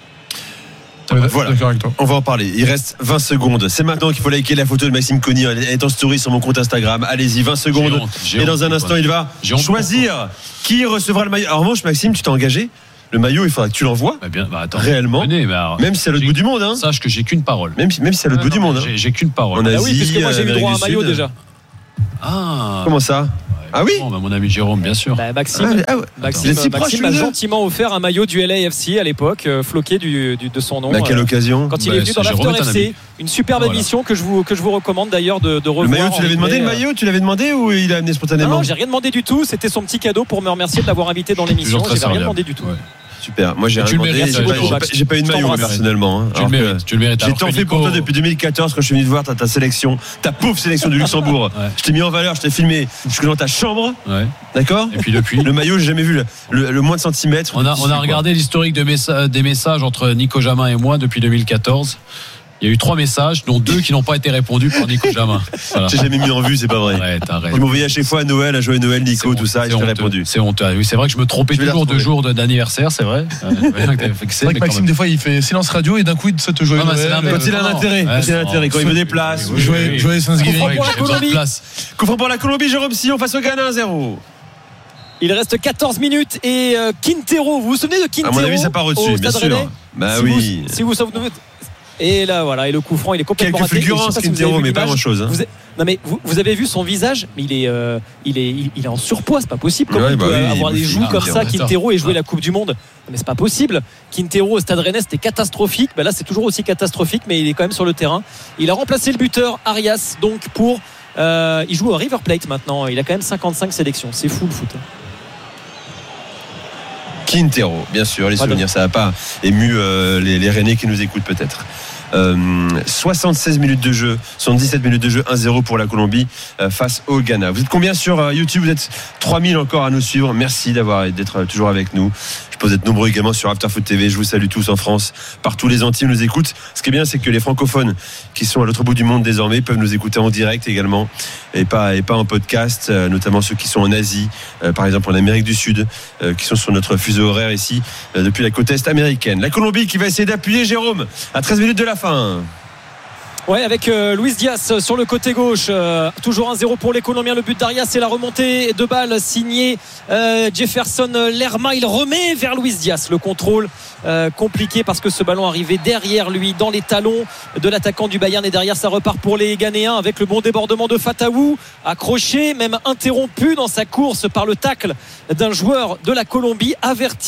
Voilà, on va en parler. Il reste vingt secondes. C'est maintenant qu'il faut liker la photo de Maxime Conny. Elle est en story sur mon compte Instagram. Allez-y, vingt secondes. J'ai honte, j'ai et dans honte, un instant, il va choisir qui recevra le maillot. Alors, en revanche, Maxime, tu t'es engagé. Le maillot, il faudra que tu l'envoies. Bah bien, bah attends, réellement. Venez, bah alors, même si c'est à l'autre bout du monde. Hein. Sache que j'ai qu'une parole. Même, même si c'est à l'autre bout du monde. Hein. J'ai, j'ai qu'une parole. En Asie, ah oui, parce que moi j'ai eu droit à un maillot déjà. Ah. Comment ça? Ah oui, bon, bah mon ami Jérôme, bien sûr. Bah Maxime, ah, ah ouais. Maxime, si Maxime m'a gentiment offert un maillot du L A F C à l'époque, euh, floqué du, du, de son nom. À quelle euh, occasion? Quand il bah, est venu dans l'After F C, une superbe voilà. émission que je vous que je vous recommande d'ailleurs de, de revoir. Le maillot, tu l'avais demandé, euh... le maillot, tu l'avais demandé ou il a amené spontanément? Non, j'ai rien demandé du tout. C'était son petit cadeau pour me remercier de l'avoir invité dans l'émission. J'ai rien demandé du tout. Ouais. Super, moi j'ai rien demandé, j'ai, j'ai, pas, j'ai pas eu de maillot personnellement. Hein. Tu, le mérites, tu le mérites. J'ai tant fait pour toi depuis deux mille quatorze quand je suis venu te voir ta, ta sélection, ta pauvre sélection du Luxembourg. Ouais. Je t'ai mis en valeur, je t'ai filmé jusque dans ta chambre. Ouais. D'accord. Et puis depuis. Le maillot, j'ai jamais vu le, le, le moins de centimètres. On a, on a regardé l'historique de messa- des messages entre Nico Jamin et moi depuis deux mille quatorze. Il y a eu trois messages, dont deux qui n'ont pas été répondus par Nico Jamin. Voilà. J'ai jamais mis en vue, c'est pas vrai. Ouais, ils m'envoyaient à chaque fois à Noël, à jouer Noël, Nico, tout ça, et je t'ai répondu. C'est honteux. Oui, c'est vrai que je me trompais je toujours de jour d'anniversaire, c'est vrai. C'est vrai que Maxime, des fois, il fait silence radio et d'un coup, il se te joue. Quand il a un intérêt, quand il a un intérêt, quand il me déplace. Jouer Thanksgiving. Coup franc pour la Colombie, Jérôme Sillon face au Ghana, un zéro. Il reste quatorze minutes et euh, Quintero, vous vous souvenez de Quintero? À mon avis, ça part au-dessus, bien sûr. Bah oui. Si vous souvenez. Et là, voilà, et le coup franc, il est complètement raté. Quelques fulgurances, Quintero, mais pas grand-chose. Hein. Vous avez, non, mais vous, vous avez vu son visage, mais il est, euh, il est, il, il est en surpoids, c'est pas possible. Comment ouais, il bah peut oui, avoir des joues comme ça, Quintero, et jouer la Coupe du Monde? Mais c'est pas possible. Quintero au Stade Rennais, c'était catastrophique. Ben là, c'est toujours aussi catastrophique, mais il est quand même sur le terrain. Il a remplacé le buteur Arias, donc pour. Euh, il joue à River Plate maintenant. Il a quand même cinquante-cinq sélections. C'est fou le foot. Quintero, bien sûr, les souvenirs, ça n'a pas ému euh, les, les Rennais qui nous écoutent peut-être. Euh, soixante-seize minutes de jeu, soixante-dix-sept minutes de jeu, un zéro pour la Colombie euh, face au Ghana. Vous êtes combien sur euh, YouTube? Vous êtes trois mille encore à nous suivre. Merci d'avoir d'être euh, toujours avec nous. Je pense être nombreux également sur Afterfoot T V. Je vous salue tous en France, partout les Antilles nous écoutent. Ce qui est bien, c'est que les francophones qui sont à l'autre bout du monde désormais peuvent nous écouter en direct également et pas et pas en podcast, euh, notamment ceux qui sont en Asie, euh, par exemple en Amérique du Sud, euh, qui sont sur notre fuseau horaire ici euh, depuis la côte est américaine. La Colombie qui va essayer d'appuyer Jérôme à treize minutes de la fin. Ouais, avec euh, Luis Diaz sur le côté gauche, euh, toujours un zéro pour les Colombiens. Le but d'Arias, c'est la remontée de balle signée euh, Jefferson Lerma. Il remet vers Luis Diaz. Le contrôle euh, compliqué parce que ce ballon arrivait derrière lui, dans les talons de l'attaquant du Bayern, et derrière ça repart pour les Ghanéens avec le bon débordement de Fatawu, accroché, même interrompu dans sa course par le tacle d'un joueur de la Colombie, averti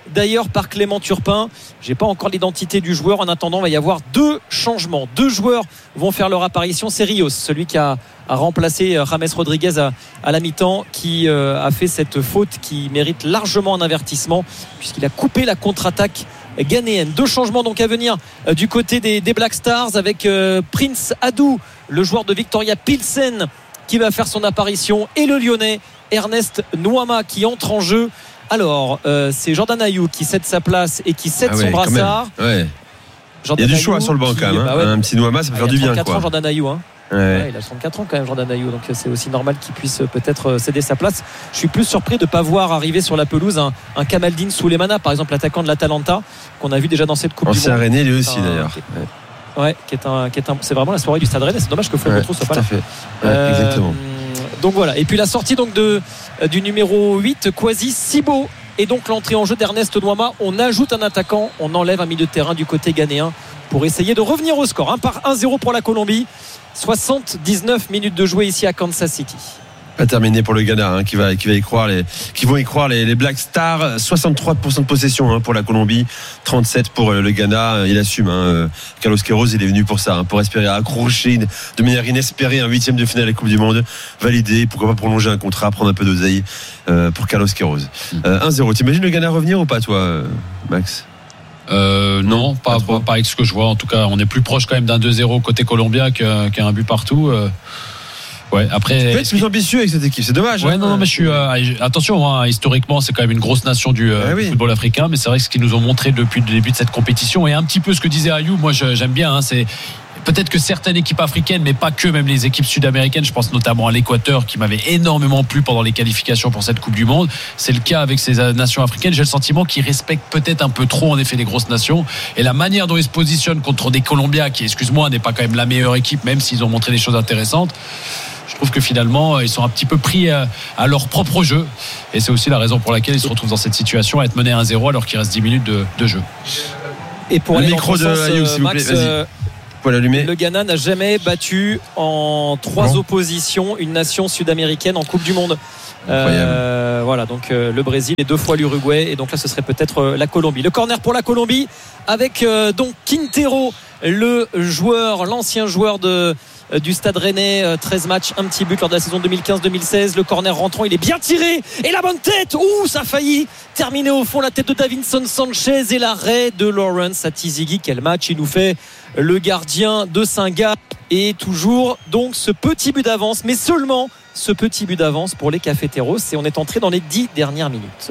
d'ailleurs par Clément Turpin. J'ai pas encore l'identité du joueur. En attendant, il va y avoir deux changements. Deux joueurs vont faire leur apparition. C'est Rios, celui qui a, a remplacé James Rodriguez à, à la mi-temps, qui euh, a fait cette faute qui mérite largement un avertissement puisqu'il a coupé la contre-attaque ghanéenne. Deux changements donc à venir euh, du côté des, des Black Stars avec euh, Prince Adou, le joueur de Victoria Pilsen, qui va faire son apparition, et le Lyonnais Ernest Nouama qui entre en jeu. Alors euh, c'est Jordan Ayew qui cède sa place et qui cède ah ouais, son brassard. Ouais. Il y a du choix sur le banc quand même. Bah ouais, un petit Nouama, ça peut ah, faire du bien. Il a trente-quatre quoi. ans, Jordan Ayew. Hein. Ouais. Ouais, il a trente-quatre ans quand même, Jordan Ayew, donc c'est aussi normal qu'il puisse peut-être céder sa place. Je suis plus surpris de ne pas voir arriver sur la pelouse un, un Kamaldeen Souleymana, par exemple l'attaquant de l'Atalanta, qu'on a vu déjà dans cette Coupe Ancien du Monde. Rennais lui aussi d'ailleurs. Ouais. Ouais, qui est un, qui est un, c'est vraiment la soirée du Stade Rennais. C'est dommage que Flo ouais, Petro soit pas là. Fait. Ouais, euh, exactement. Donc voilà. Et puis la sortie donc de du numéro huit, Kwasi Sibo, et donc l'entrée en jeu d'Ernest Nouama. On ajoute un attaquant, on enlève un milieu de terrain du côté ghanéen pour essayer de revenir au score. Un par un zéro pour la Colombie. soixante-dix-neuf minutes de jouer ici à Kansas City. Pas terminé pour le Ghana, hein, qui va qui va y croire les qui vont y croire les, les Black Stars. soixante-trois pour cent de possession hein, pour la Colombie, trente-sept pour le Ghana. Il assume. Hein, Carlos Queiroz, il est venu pour ça, hein, pour espérer accrocher de manière inespérée un huitième de finale de la Coupe du Monde, valider. Pourquoi pas prolonger un contrat, prendre un peu d'oseille euh, pour Carlos Queiroz. Euh, un zéro. T'imagines le Ghana revenir ou pas, toi, Max? Euh, non, pas, pas, pas avec ce que je vois. En tout cas, on est plus proche quand même d'un deux zéro côté colombien qu'un, qu'un but partout. Euh, ouais, après. Tu peux être plus ambitieux avec cette équipe, c'est dommage. Ouais, hein. non, non, mais je suis. Euh, attention, hein, historiquement, c'est quand même une grosse nation du, euh, ah oui. du football africain, mais c'est vrai que ce qu'ils nous ont montré depuis le début de cette compétition, et un petit peu ce que disait Ayew, moi je, j'aime bien, hein, c'est. Peut-être que certaines équipes africaines, mais pas que, même les équipes sud-américaines, je pense notamment à l'Équateur qui m'avait énormément plu pendant les qualifications pour cette Coupe du Monde. C'est le cas avec ces nations africaines. J'ai le sentiment qu'ils respectent peut-être un peu trop en effet les grosses nations, et la manière dont ils se positionnent contre des Colombiens qui, excuse-moi, n'est pas quand même la meilleure équipe, même s'ils ont montré des choses intéressantes. Je trouve que finalement ils sont un petit peu pris à leur propre jeu, et c'est aussi la raison pour laquelle ils se retrouvent dans cette situation à être menés à un zéro alors qu'il reste dix minutes de, de jeu. Et pour le aller micro dans de sens, Ayew, s'il vous plaît, Max, vas-y. Le Ghana n'a jamais battu en trois non. oppositions une nation sud-américaine en Coupe du Monde. Euh, voilà, donc euh, le Brésil et deux fois l'Uruguay, et donc là ce serait peut-être euh, la Colombie. Le corner pour la Colombie avec euh, donc Quintero, le joueur, l'ancien joueur de euh, du Stade Rennais, euh, treize matchs, un petit but lors de la saison deux mille quinze deux mille seize. Le corner rentrant, il est bien tiré, et la bonne tête, ouh, ça a failli terminer au fond, la tête de Davinson Sanchez, et l'arrêt de Lawrence Atizigi. Quel match il nous fait, le gardien de Saint-Gall. Et toujours donc ce petit but d'avance, mais seulement ce petit but d'avance pour les Cafeteros, et on est entré dans les dix dernières minutes.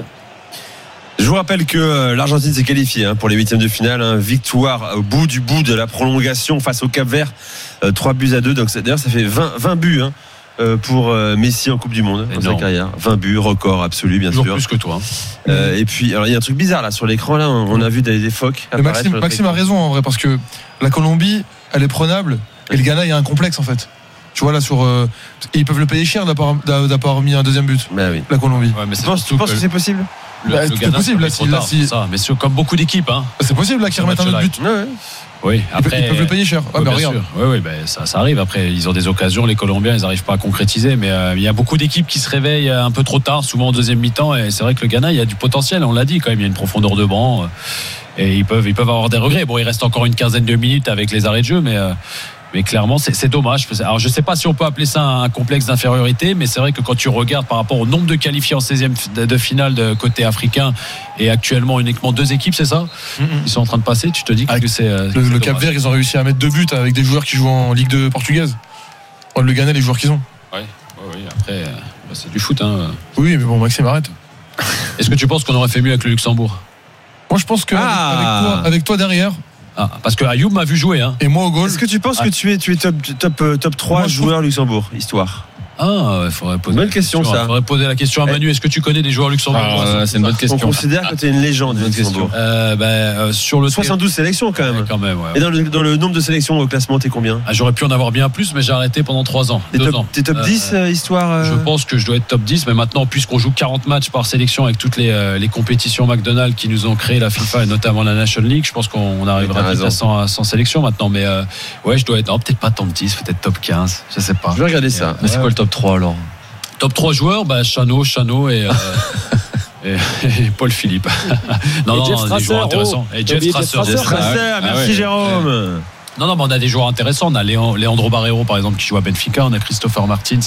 Je vous rappelle que l'Argentine s'est qualifiée hein, pour les huitièmes de finale, hein. Victoire au bout du bout de la prolongation face au Cap-Vert, euh, trois buts à deux. Donc d'ailleurs ça fait vingt, vingt buts hein, euh, pour euh, Messi en Coupe du Monde dans sa carrière. vingt buts, record absolu bien toujours sûr. Plus que toi. Hein. Euh, et puis alors il y a un truc bizarre là sur l'écran là, on a vu des, des phoques. Maxime, Maxime a raison en vrai, parce que la Colombie elle est prenable, et le Ghana il y a un complexe en fait. Tu vois là sur euh, ils peuvent le payer cher d'avoir, d'avoir mis un deuxième but. Bah oui. La Colombie. Ouais, mais c'est tu penses, tu penses que c'est possible? Le, bah, le c'est possible là, si, là si... ça, mais c'est comme beaucoup d'équipes hein. C'est possible là qu'ils remettent un autre but. Ouais, ouais. Oui, après, ils peuvent le payer cher. Ah, oui, bah, bien regarde. sûr. Oui, oui, ben, ça, ça arrive. Après, ils ont des occasions. Les Colombiens, ils n'arrivent pas à concrétiser. Mais euh, il y a beaucoup d'équipes qui se réveillent un peu trop tard, souvent en deuxième mi-temps. Et c'est vrai que le Ghana, il y a du potentiel. On l'a dit quand même. Il y a une profondeur de banc. Et ils peuvent, ils peuvent avoir des regrets. Bon, il reste encore une quinzaine de minutes avec les arrêts de jeu, mais. Euh, Mais clairement, c'est, c'est dommage. Alors, je ne sais pas si on peut appeler ça un complexe d'infériorité, mais c'est vrai que quand tu regardes par rapport au nombre de qualifiés en seizième de finale de côté africain, et actuellement uniquement deux équipes, c'est ça mm-hmm. Ils sont en train de passer. Tu te dis que c'est. Le, c'est le Cap-Vert, ils ont réussi à mettre deux buts avec des joueurs qui jouent en Ligue deux portugaise. Le Ghana, les joueurs qu'ils ont. Oui, ouais, ouais, après, bah, c'est du foot. Hein. Oui, mais bon, Maxime, arrête. Est-ce que tu penses qu'on aurait fait mieux avec le Luxembourg? Moi, je pense que ah. avec, toi, avec toi derrière. Ah, parce que Ayew m'a vu jouer hein. Et moi au goal. Est-ce que tu penses ah. que tu es, tu es top, top, top trois moi, joueurs trouve... Luxembourg, histoire? Ah, il faudrait poser. Bonne question, question, ça. Il faudrait poser la question à Manu. Est-ce que tu connais des joueurs luxembourgeois? ah, euh, C'est une bonne question. On considère que tu es une légende. Bonne question. Euh, bah, euh, sur le soixante-douze sélections quand même. Ouais, quand même ouais, ouais. Et dans le, dans le nombre de sélections au classement, t'es combien? ah, J'aurais pu en avoir bien plus, mais j'ai arrêté pendant trois ans. T'es deux top, ans. T'es top dix euh, histoire euh... Je pense que je dois être top dix, mais maintenant, puisqu'on joue quarante matchs par sélection avec toutes les, euh, les compétitions McDonald's qui nous ont créé la FIFA et notamment la National League, je pense qu'on arrivera vite à cent sélections maintenant. Mais euh, ouais, je dois être non, peut-être pas top dix, peut-être top quinze, je sais pas. Je vais regarder ça. Mais c'est quoi le top trois alors? Top trois joueurs, bah, Chano, Chano et, euh, Et, et Paul Philippe. non, et non, Jeff non Strasser, des joueurs intéressants. oh, et Jeff Strasser. Jeff Strasser, ah, merci ouais. Jérôme. Ouais. Non, non, mais on a des joueurs intéressants. On a Léon, Leandro Barreiro, par exemple, qui joue à Benfica. On a Christopher Martins.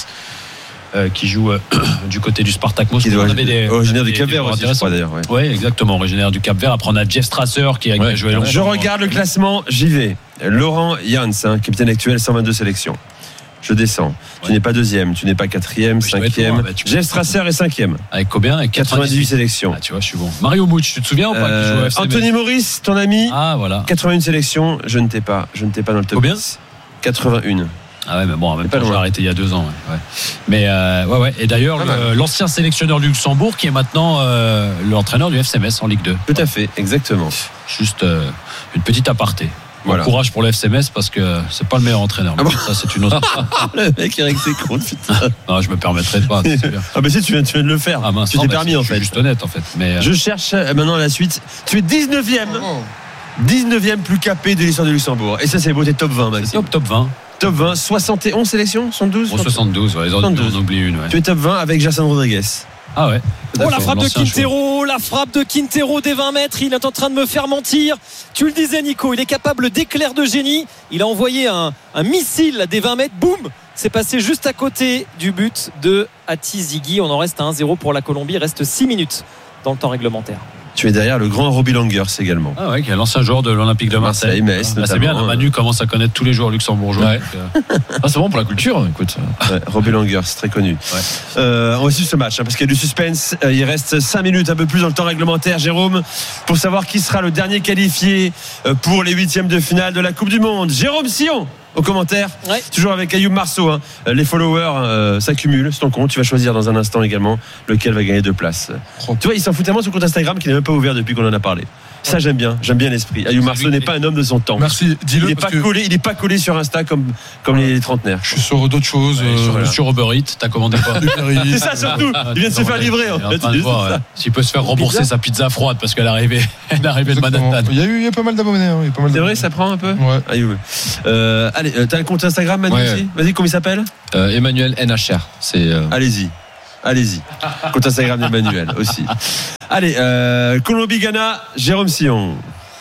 Euh, qui joue euh, du côté du Spartak Moscou. Originaire du Cap-Vert aussi, je crois d'ailleurs. Oui, ouais, exactement, originaire du Cap-Vert. Après, on a Jeff Strasser qui a ouais. joué longtemps. Je regarde le classement, j'y vais. Laurent Jans, hein, capitaine actuel, cent vingt-deux sélections. Je descends. Ouais. Tu n'es pas deuxième, tu n'es pas quatrième, cinquième. Bah, Jeff Strasser est cinquième. Avec combien? Avec quatre-vingt-dix-huit sélections. Ah, tu vois, je suis bon. Mario Mouch, tu te souviens ou pas euh, qui joue à F C M S? Anthony Maurice, ton ami. Ah, voilà. quatre-vingt-une sélections, je ne t'ai pas. Je ne t'ai pas dans le top combien? dix. quatre-vingt-une. Ah ouais, mais bon, en même temps, j'ai arrêté il y a deux ans. Ouais. Ouais. Mais euh, ouais, ouais. Et d'ailleurs, le, l'ancien sélectionneur du Luxembourg, qui est maintenant euh, l'entraîneur du F C M S en Ligue deux. Tout à fait, exactement. Juste euh, une petite aparté. Bon voilà. Courage pour le F C M S parce que c'est pas le meilleur entraîneur. Ah bon, ça, c'est une autre. Le mec Eric c'est con, putain. Non, je me permettrai pas. Ah bah si, tu viens, tu viens de le faire. Ah mince, tu non, t'es bah, permis en fait. Je suis juste honnête en fait. Mais je cherche maintenant la suite. Tu es dix-neuvième. Oh. dix-neuvième plus capé de l'histoire du Luxembourg. Et ça, c'est beau, t'es top vingt, Maxime. Top, top vingt. Top vingt, soixante et onze sélections, soixante-douze oh, soixante-douze, ouais, ils ont oublié une. Ouais. Tu es top vingt avec Jason Rodriguez. Ah ouais. Oh, la frappe de Quintero, la frappe de Quintero des vingt mètres, il est en train de me faire mentir. Tu le disais, Nico, il est capable d'éclairs de génie. Il a envoyé un, un missile des vingt mètres, boum, c'est passé juste à côté du but de Atizigi. On en reste à un zéro pour la Colombie, il reste six minutes dans le temps réglementaire. Tu es derrière le grand Robbie Langers également. Ah ouais, qui est l'ancien joueur de l'Olympique de Marseille. Marseille Metz, ah, c'est bien, Manu commence à connaître tous les joueurs luxembourgeois. Ouais. Donc, euh... ah, c'est bon pour la culture, écoute. Ouais, Robbie Langers, très connu. Ouais. Euh, on va suivre ce match hein, parce qu'il y a du suspense. Euh, il reste cinq minutes, un peu plus dans le temps réglementaire, Jérôme, pour savoir qui sera le dernier qualifié pour les huitièmes de finale de la Coupe du Monde. Jérôme Sillon au commentaire, ouais. Toujours avec Ayoub Marceau hein. Les followers euh, s'accumulent, c'est ton compte, tu vas choisir dans un instant également lequel va gagner deux places. Oh. Tu vois, il s'en fout tellement sur le compte Instagram qu'il n'est même pas ouvert depuis qu'on en a parlé. Ça j'aime bien, j'aime bien l'esprit. Ayoub Marceau n'est pas un homme de son temps. Merci, dis-le. Il n'est pas collé, il est pas collé sur Insta comme comme ouais. les trentenaires. Je suis sur d'autres choses. Ouais, euh, sur, voilà. sur Uber Eats, t'as commandé quoi? C'est ça surtout. Il vient de se faire livrer. En fait. Voir, ouais. S'il peut se faire rembourser pizza. Sa pizza froide parce qu'elle est arrivée, elle est arrivée de Manhattan. Il y a eu, il y a pas mal d'abonnés. Hein. C'est d'abonnés. Vrai, ça prend un peu. Ouais. Ayoub. Euh, allez, t'as un compte Instagram, Manu ouais. aussi. Vas-y, comment il s'appelle? euh, Emmanuel N H R. C'est. Euh... Allez-y. Allez-y. Compte Instagram d'Emmanuel aussi. Allez, euh, Colombie-Ghana, Jérôme Sillon.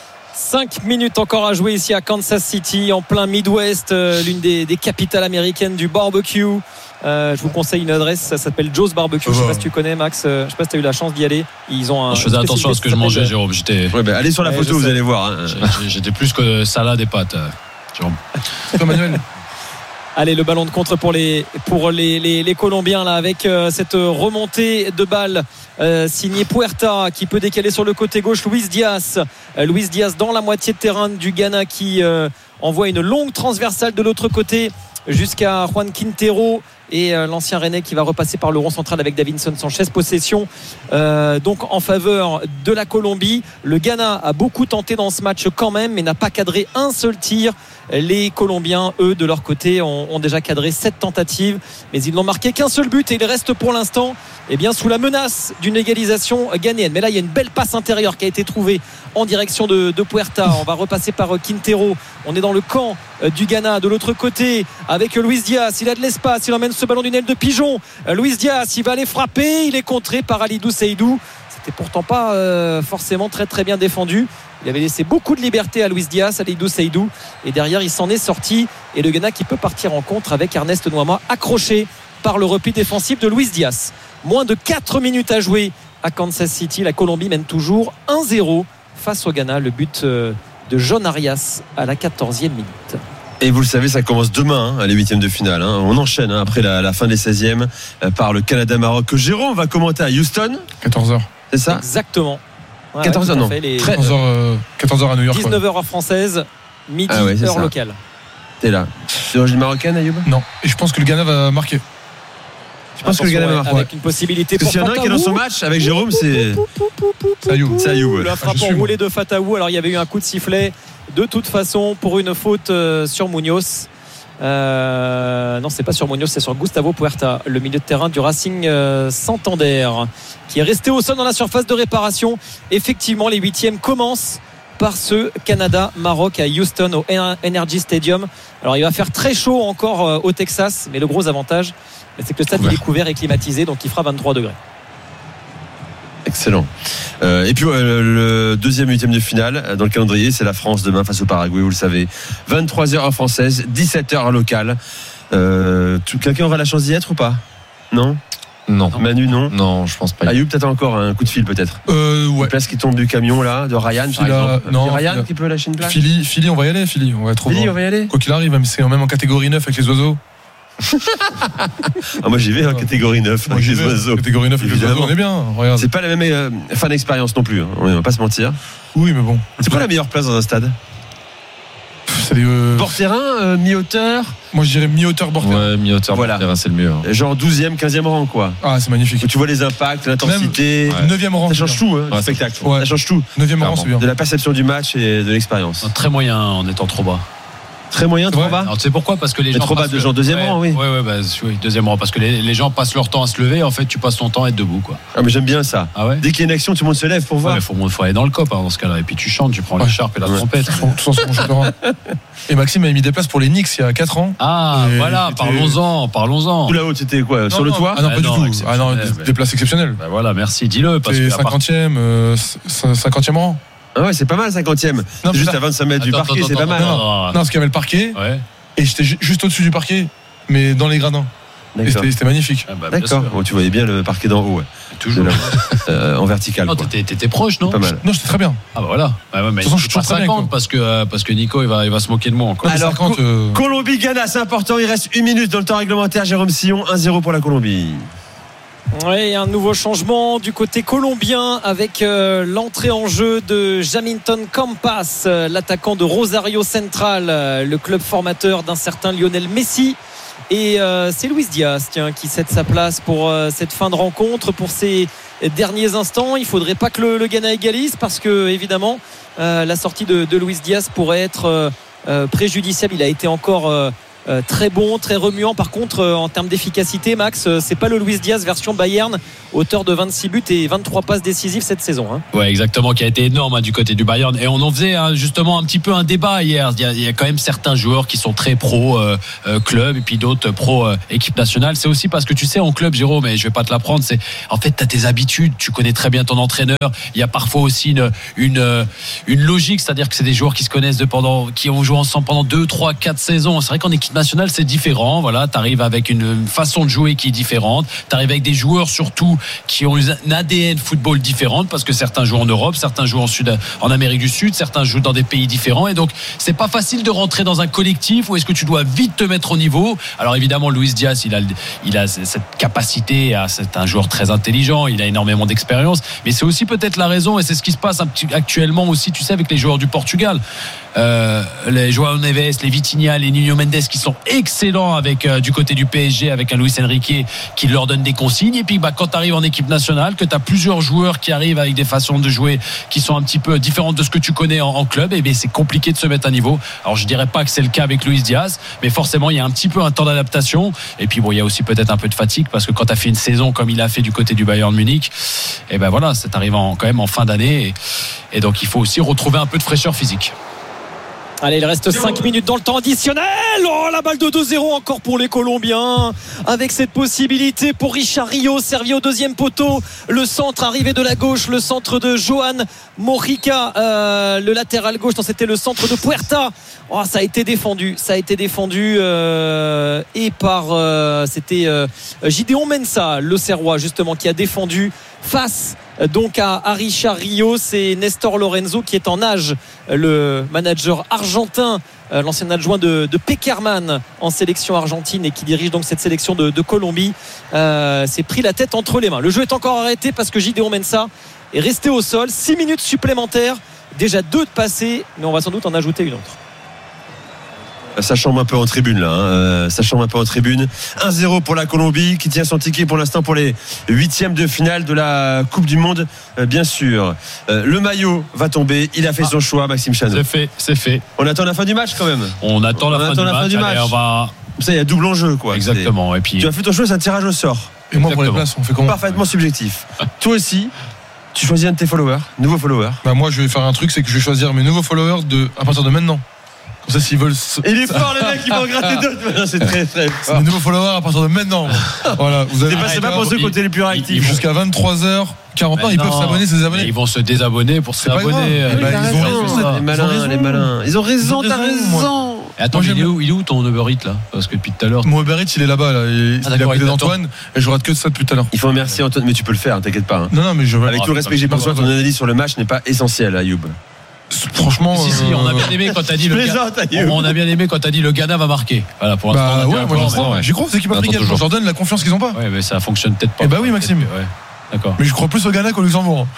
cinq minutes encore à jouer ici à Kansas City, en plein Midwest, euh, l'une des, des capitales américaines du barbecue. Euh, je vous conseille une adresse, ça s'appelle Joe's Barbecue. Oh. Je sais pas si tu connais, Max. Euh, je sais pas si tu as eu la chance d'y aller. Ils ont un. Je faisais attention à ce que je mangeais, Jérôme. J'étais. Ouais, bah, allez sur la ouais, photo, vous allez voir. Hein. J'étais plus que salade et pâtes, Jérôme. Manuel. Allez, le ballon de contre pour les pour les les, les Colombiens là, avec euh, cette remontée de balle euh, signé Puerta qui peut décaler sur le côté gauche. Luis Diaz, euh, Luis Diaz dans la moitié de terrain du Ghana qui euh, envoie une longue transversale de l'autre côté jusqu'à Juan Quintero et euh, l'ancien Rennais qui va repasser par le rond central avec Davinson Sanchez. Possession euh, donc en faveur de la Colombie. Le Ghana a beaucoup tenté dans ce match quand même, mais n'a pas cadré un seul tir. Les Colombiens, eux, de leur côté, ont, ont déjà cadré sept tentatives, mais ils n'ont marqué qu'un seul but et il reste pour l'instant eh bien, sous la menace d'une égalisation ghanéenne. Mais là, il y a une belle passe intérieure qui a été trouvée en direction de, de Puerta. On va repasser par Quintero. On est dans le camp du Ghana de l'autre côté avec Luis Diaz. Il a de l'espace, il emmène ce ballon d'une aile de pigeon. Luis Diaz, il va aller frapper. Il est contré par Alidou Seydou. C'était pourtant pas euh, forcément très très bien défendu. Il avait laissé beaucoup de liberté à Luis Diaz, à Alidou Seydou, et derrière il s'en est sorti. Et le Ghana qui peut partir en contre avec Ernest Nouama accroché par le repli défensif de Luis Diaz. Moins de quatre minutes à jouer à Kansas City. La Colombie mène toujours un zéro face au Ghana. Le but de John Arias à la quatorzième minute. Et vous le savez, ça commence demain, hein, les huitièmes de finale. Hein. On enchaîne hein, après la, la fin des seizièmes euh, par le Canada-Maroc que Jérôme va commenter à Houston. quatorze heures. C'est ça? Exactement. Ouais, quatorze heures, non. Les... quatorze heures, euh, quatorze heures à New York. dix-neuf heures heure française, midi ah ouais, heure ça. Locale. T'es là. C'est d'origine marocaine, Ayoub? Non. Et je pense que le Ghana va marquer. Je pense Attention, que le Ghana va marquer. Avec une possibilité pour Fataou. S'il y en a un qui est dans son match avec Jérôme, c'est. C'est Ayoub. C'est Ayoub. La frappe enroulée de Fataou. Alors il y avait eu un coup de sifflet de toute façon pour une faute euh, sur Munoz. Euh, non, c'est pas sur Munoz, c'est sur Gustavo Puerta, le milieu de terrain du Racing euh, Santander, qui est resté au sol dans la surface de réparation. Effectivement, les huitièmes commencent par ce Canada-Maroc à Houston au Energy Stadium. Alors il va faire très chaud encore euh, au Texas, mais le gros avantage, c'est que le stade il est couvert et climatisé, donc il fera vingt-trois degrés. Excellent. Euh, et puis euh, le deuxième huitième de finale dans le calendrier, c'est la France demain face au Paraguay, vous le savez. vingt-trois heures française, dix-sept heures locale. Euh, quelqu'un aura la chance d'y être ou pas? Non. Non. Manu, non. Non, je pense pas. Ayoub, peut-être encore un coup de fil, peut-être. Euh, ouais. Une place qui tombe du camion là, de Ryan, par exemple. Non, Ryan Phila. qui peut lâcher une place. Philly, Philly, on va y aller, Philly. On va être Philly, on va y aller. Quoi qu'il arrive, même c'est même en catégorie neuf avec les oiseaux. Ah, moi j'y vais en catégorie neuf moi, avec les vais, oiseaux. Catégorie neuf avec les oiseaux, on est bien. Regarde. C'est pas la même euh, fan expérience non plus, hein. On va pas se mentir. Oui, mais bon. C'est quoi la meilleure place dans un stade? C'est des, euh... Bord terrain, euh, mi-hauteur. Moi je dirais mi-hauteur, bord terrain. Ouais, mi-hauteur, voilà. bord terrain, c'est le mieux. Hein. Genre douzième, quinzième rang, quoi. Ah, c'est magnifique. Où tu vois les impacts, l'intensité. Même neuvième rang. Ça change tout, hein, ouais, le spectacle. Ouais. Ça change tout. neuvième rang, c'est bien. De la perception du match et de l'expérience. Très moyen en étant trop bas. Très moyen, trop bas. Alors, tu sais pourquoi? Parce que les gens. Trop bas, de genre deuxième ouais, rang, oui. Ouais, ouais, bah, oui, deuxième rang. Parce que les, les gens passent leur temps à se lever. En fait, tu passes ton temps à être debout, quoi. Ah, mais j'aime bien ça. Ah ouais. Dès qu'il y a une action, tout le monde se lève pour voir. Ouais, mais faut, faut aller dans le cop hein, dans ce cas-là. Et puis tu chantes, tu prends ouais. l'écharpe et la ouais. trompette. Tout ça, et Maxime a mis des places pour les Knicks il y a quatre ans. Ah, et voilà, c'était... parlons-en, parlons-en. Tout là-haut, c'était quoi? Non, sur le non. toit? Ah non, pas ah du non, tout. Ah non, des, mais... des places exceptionnelles. Bah voilà, merci, dis-le. Parce c'est que cinquantième, euh, cinquantième rang. Ah ouais, c'est pas mal, cinquantième. C'est juste à vingt-cinq mètres du attends, parquet, attends, c'est pas attends, mal. attends, Non, non, parce qu'il y avait le parquet. Ouais. Et j'étais ju- juste au-dessus du parquet, mais dans les gradins. Et c'était, c'était magnifique. Ah bah, D'accord. Bon, tu voyais bien le parquet d'en haut, ouais. Toujours. euh, en vertical. Non, quoi. t'étais, t'étais proche, non? Pas mal. Non, j'étais très bien. Ah bah voilà. Ah ouais, mais de toute façon, je suis pas toujours très bien, cinquante parce que, euh, parce que Nico il va, il va se moquer de moi encore. Alors, cinquante, euh... Colombie-Ghana, c'est important. Il reste une minute dans le temps réglementaire. Jérôme Sillon, un zéro pour la Colombie. Oui, un nouveau changement du côté colombien avec euh, l'entrée en jeu de Jamilton Campas, euh, l'attaquant de Rosario Central, euh, le club formateur d'un certain Lionel Messi. Et euh, c'est Luis Diaz tiens, qui cède sa place pour euh, cette fin de rencontre, pour ces derniers instants. Il ne faudrait pas que le, le Ghana égalise parce que évidemment euh, la sortie de, de Luis Diaz pourrait être euh, euh, préjudiciable. Il a été encore... Euh, Euh, très bon, très remuant. Par contre, euh, en termes d'efficacité, Max, euh, c'est pas le Luis Diaz version Bayern, auteur de vingt-six buts et vingt-trois passes décisives cette saison. Hein. Ouais, exactement, qui a été énorme hein, du côté du Bayern. Et on en faisait hein, justement un petit peu un débat hier. Il y a, il y a quand même certains joueurs qui sont très pro euh, euh, club et puis d'autres pro euh, équipe nationale. C'est aussi parce que tu sais, en club, Jérôme, et je vais pas te l'apprendre, c'est en fait, tu as tes habitudes, tu connais très bien ton entraîneur. Il y a parfois aussi une, une, une logique, c'est-à-dire que c'est des joueurs qui se connaissent de pendant, qui ont joué ensemble pendant deux, trois, quatre saisons. C'est vrai qu'en équipe nationale, c'est différent. Voilà, tu arrives avec une façon de jouer qui est différente. Tu arrives avec des joueurs surtout qui ont une A D N football différente parce que certains jouent en Europe, certains jouent en, Sud, en Amérique du Sud, certains jouent dans des pays différents. Et donc, c'est pas facile de rentrer dans un collectif où est-ce que tu dois vite te mettre au niveau. Alors évidemment, Luis Diaz, il a, il a cette capacité, c'est un joueur très intelligent, il a énormément d'expérience. Mais c'est aussi peut-être la raison, et c'est ce qui se passe actuellement aussi, tu sais, avec les joueurs du Portugal. Euh, les João Neves, les Vitinha, les Nuno Mendes qui sont excellents avec euh, du côté du P S G avec un Luis Enrique qui leur donne des consignes. Et puis bah, quand tu arrives en équipe nationale, que tu as plusieurs joueurs qui arrivent avec des façons de jouer qui sont un petit peu différentes de ce que tu connais en, en club, et bien c'est compliqué de se mettre à niveau. Alors je dirais pas que c'est le cas avec Luis Diaz, mais forcément il y a un petit peu un temps d'adaptation. Et puis bon, il y a aussi peut-être un peu de fatigue parce que quand tu as fait une saison comme il a fait du côté du Bayern Munich, et ben voilà, c'est arrivant quand même en fin d'année, et, et donc il faut aussi retrouver un peu de fraîcheur physique. Allez, il reste cinq minutes dans le temps additionnel. Oh, la balle de deux zéro encore pour les Colombiens. Avec cette possibilité pour Richard Rio, servi au deuxième poteau. Le centre arrivé de la gauche, le centre de Johan Morica, euh, le latéral gauche. Non, c'était le centre de Puerta. Oh, ça a été défendu. Ça a été défendu euh, et par euh, c'était euh, Gideon Mensah, le Serrois justement, qui a défendu face donc à, à Richard Rio. C'est Nestor Lorenzo qui est en âge, le manager argentin, euh, l'ancien adjoint de, de Peckerman en sélection argentine et qui dirige donc cette sélection de, de Colombie. Euh, s'est pris la tête entre les mains. Le jeu est encore arrêté parce que Gideon Mensah est resté au sol. Six minutes supplémentaires, déjà deux de passés, mais on va sans doute en ajouter une autre. Ça chambre un peu en tribune là, hein. Ça chambre un peu en tribune. un zéro pour la Colombie qui tient son ticket pour l'instant pour les huitièmes de finale de la Coupe du Monde, bien sûr. Le maillot va tomber, il a fait ah, son choix, Maxime Chano. C'est fait, c'est fait. On attend la fin du match quand même. On attend la, on fin, attend du la fin du match. Allez, on va... Ça, il y a double enjeu quoi. Exactement. Et puis... Tu as fait ton choix, c'est un tirage au sort. Et moi pour les places, on fait comment? Parfaitement subjectif. Toi aussi. Tu choisis un de tes followers, nouveaux followers. Bah moi je vais faire un truc, c'est que je vais choisir mes nouveaux followers de, à partir de maintenant. Comme ça s'ils veulent. Il est fort le mec, il va en gratter d'autres. C'est très très fort. C'est mes nouveaux followers à partir de maintenant. Voilà. Vous avez. C'est pas, pas pour ceux qui ont été les plus réactifs. Jusqu'à vingt-trois heures quarante ans, ils peuvent s'abonner, se désabonner. Ils vont se désabonner pour se s'abonner. Ils ont raison, les malins, les malins. Ils ont raison, t'as raison. Et attends, il est, où, il est où ton Uber Eats là? Parce que depuis tout à l'heure. Mon Uber Eats, il est là-bas. Là. Il, ah, il a pris d'Antoine et je rate que ça depuis tout à l'heure. Il faut remercier Antoine, mais tu peux le faire, t'inquiète pas. Hein. Non, non, mais je Avec ah, tout le respect que j'ai pour toi, ton analyse sur le match n'est pas essentielle, Ayoub. Franchement, si, si, on a bien aimé quand t'as dit le Ghana. On a bien aimé quand t'as dit le Ghana va marquer. Voilà, pour l'instant. Bah ouais, moi j'y crois. J'y crois aux équipes africaines. Je leur donne la confiance qu'ils ont pas. Ouais, mais ça fonctionne peut-être pas. Eh bah oui, Maxime. Ouais. D'accord. Mais je crois plus au Ghana qu'au Luxembourg.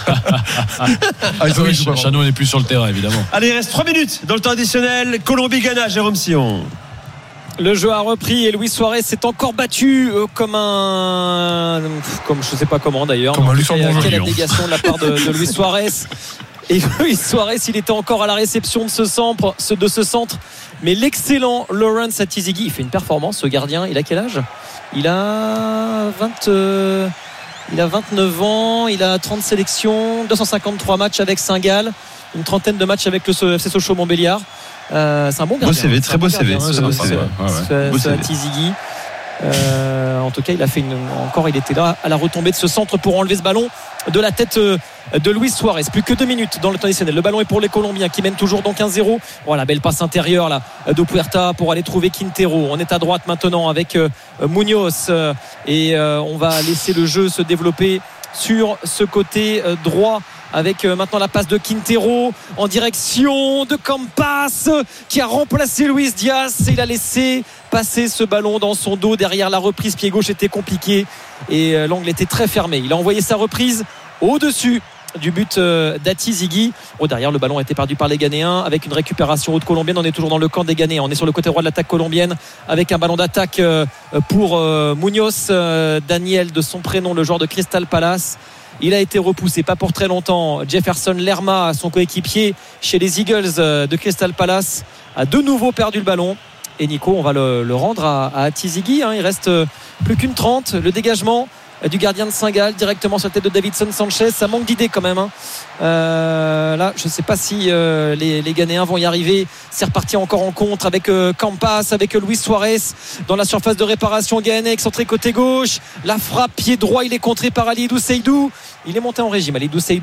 ah, oui, Chano n'est plus sur le terrain, évidemment. Allez, il reste trois minutes dans le temps additionnel. Colombie-Ghana, Jérôme Sillon. Le jeu a repris et Luis Suarez s'est encore battu euh, comme un. Comme je sais pas comment d'ailleurs. Comme un Luxembourgeois. Quelle abnégation de la part de, de Luis Suarez. Et Luis Suarez, il était encore à la réception de ce centre, de ce centre. Mais l'excellent Lawrence Atizigi, il fait une performance, ce gardien. Il a quel âge ? Il a vingt. Euh... Il a vingt-neuf ans, il a trente sélections, deux cent cinquante-trois matchs avec Saint-Gall, une trentaine de matchs avec le F C Sochaux-Montbéliard. Euh, c'est un bon gardien. Beau C V, très beau C V. C'est beau C V. Ce Atizigi. Euh, en tout cas, il a fait une, encore, il était là à la retombée de ce centre pour enlever ce ballon de la tête de Luis Suarez. Plus que deux minutes dans le temps additionnel. Le ballon est pour les Colombiens qui mènent toujours donc un zéro. Voilà, belle passe intérieure là de Puerta pour aller trouver Quintero. On est à droite maintenant avec euh, Munoz euh, et euh, on va laisser le jeu se développer sur ce côté euh, droit. Avec euh, maintenant la passe de Quintero en direction de Campas qui a remplacé Luis Diaz. Et il a laissé passer ce ballon dans son dos. Derrière la reprise, pied gauche était compliqué et euh, l'angle était très fermé. Il a envoyé sa reprise au-dessus du but euh, d'Atizigi. Oh, derrière, le ballon a été perdu par les Ghanéens avec une récupération haute colombienne. On est toujours dans le camp des Ghanéens. On est sur le côté droit de l'attaque colombienne avec un ballon d'attaque euh, pour euh, Munoz, euh, Daniel de son prénom, le joueur de Crystal Palace. Il a été repoussé, pas pour très longtemps. Jefferson Lerma, son coéquipier chez les Eagles de Crystal Palace, a de nouveau perdu le ballon. Et Nico, on va le, le rendre à, à Atizigi. Hein. Il reste plus qu'une trente. Le dégagement du gardien de Saint-Gall directement sur la tête de Davidson Sanchez. Ça manque d'idées quand même. Hein. Euh, là, je ne sais pas si euh, les, les Ghanéens vont y arriver. C'est reparti encore en contre avec euh, Campas, avec euh, Luis Suarez dans la surface de réparation ghanéen, excentré côté gauche. La frappe pied droit, il est contré par Alidou Seydou. Il est monté en régime. Alidou Seydou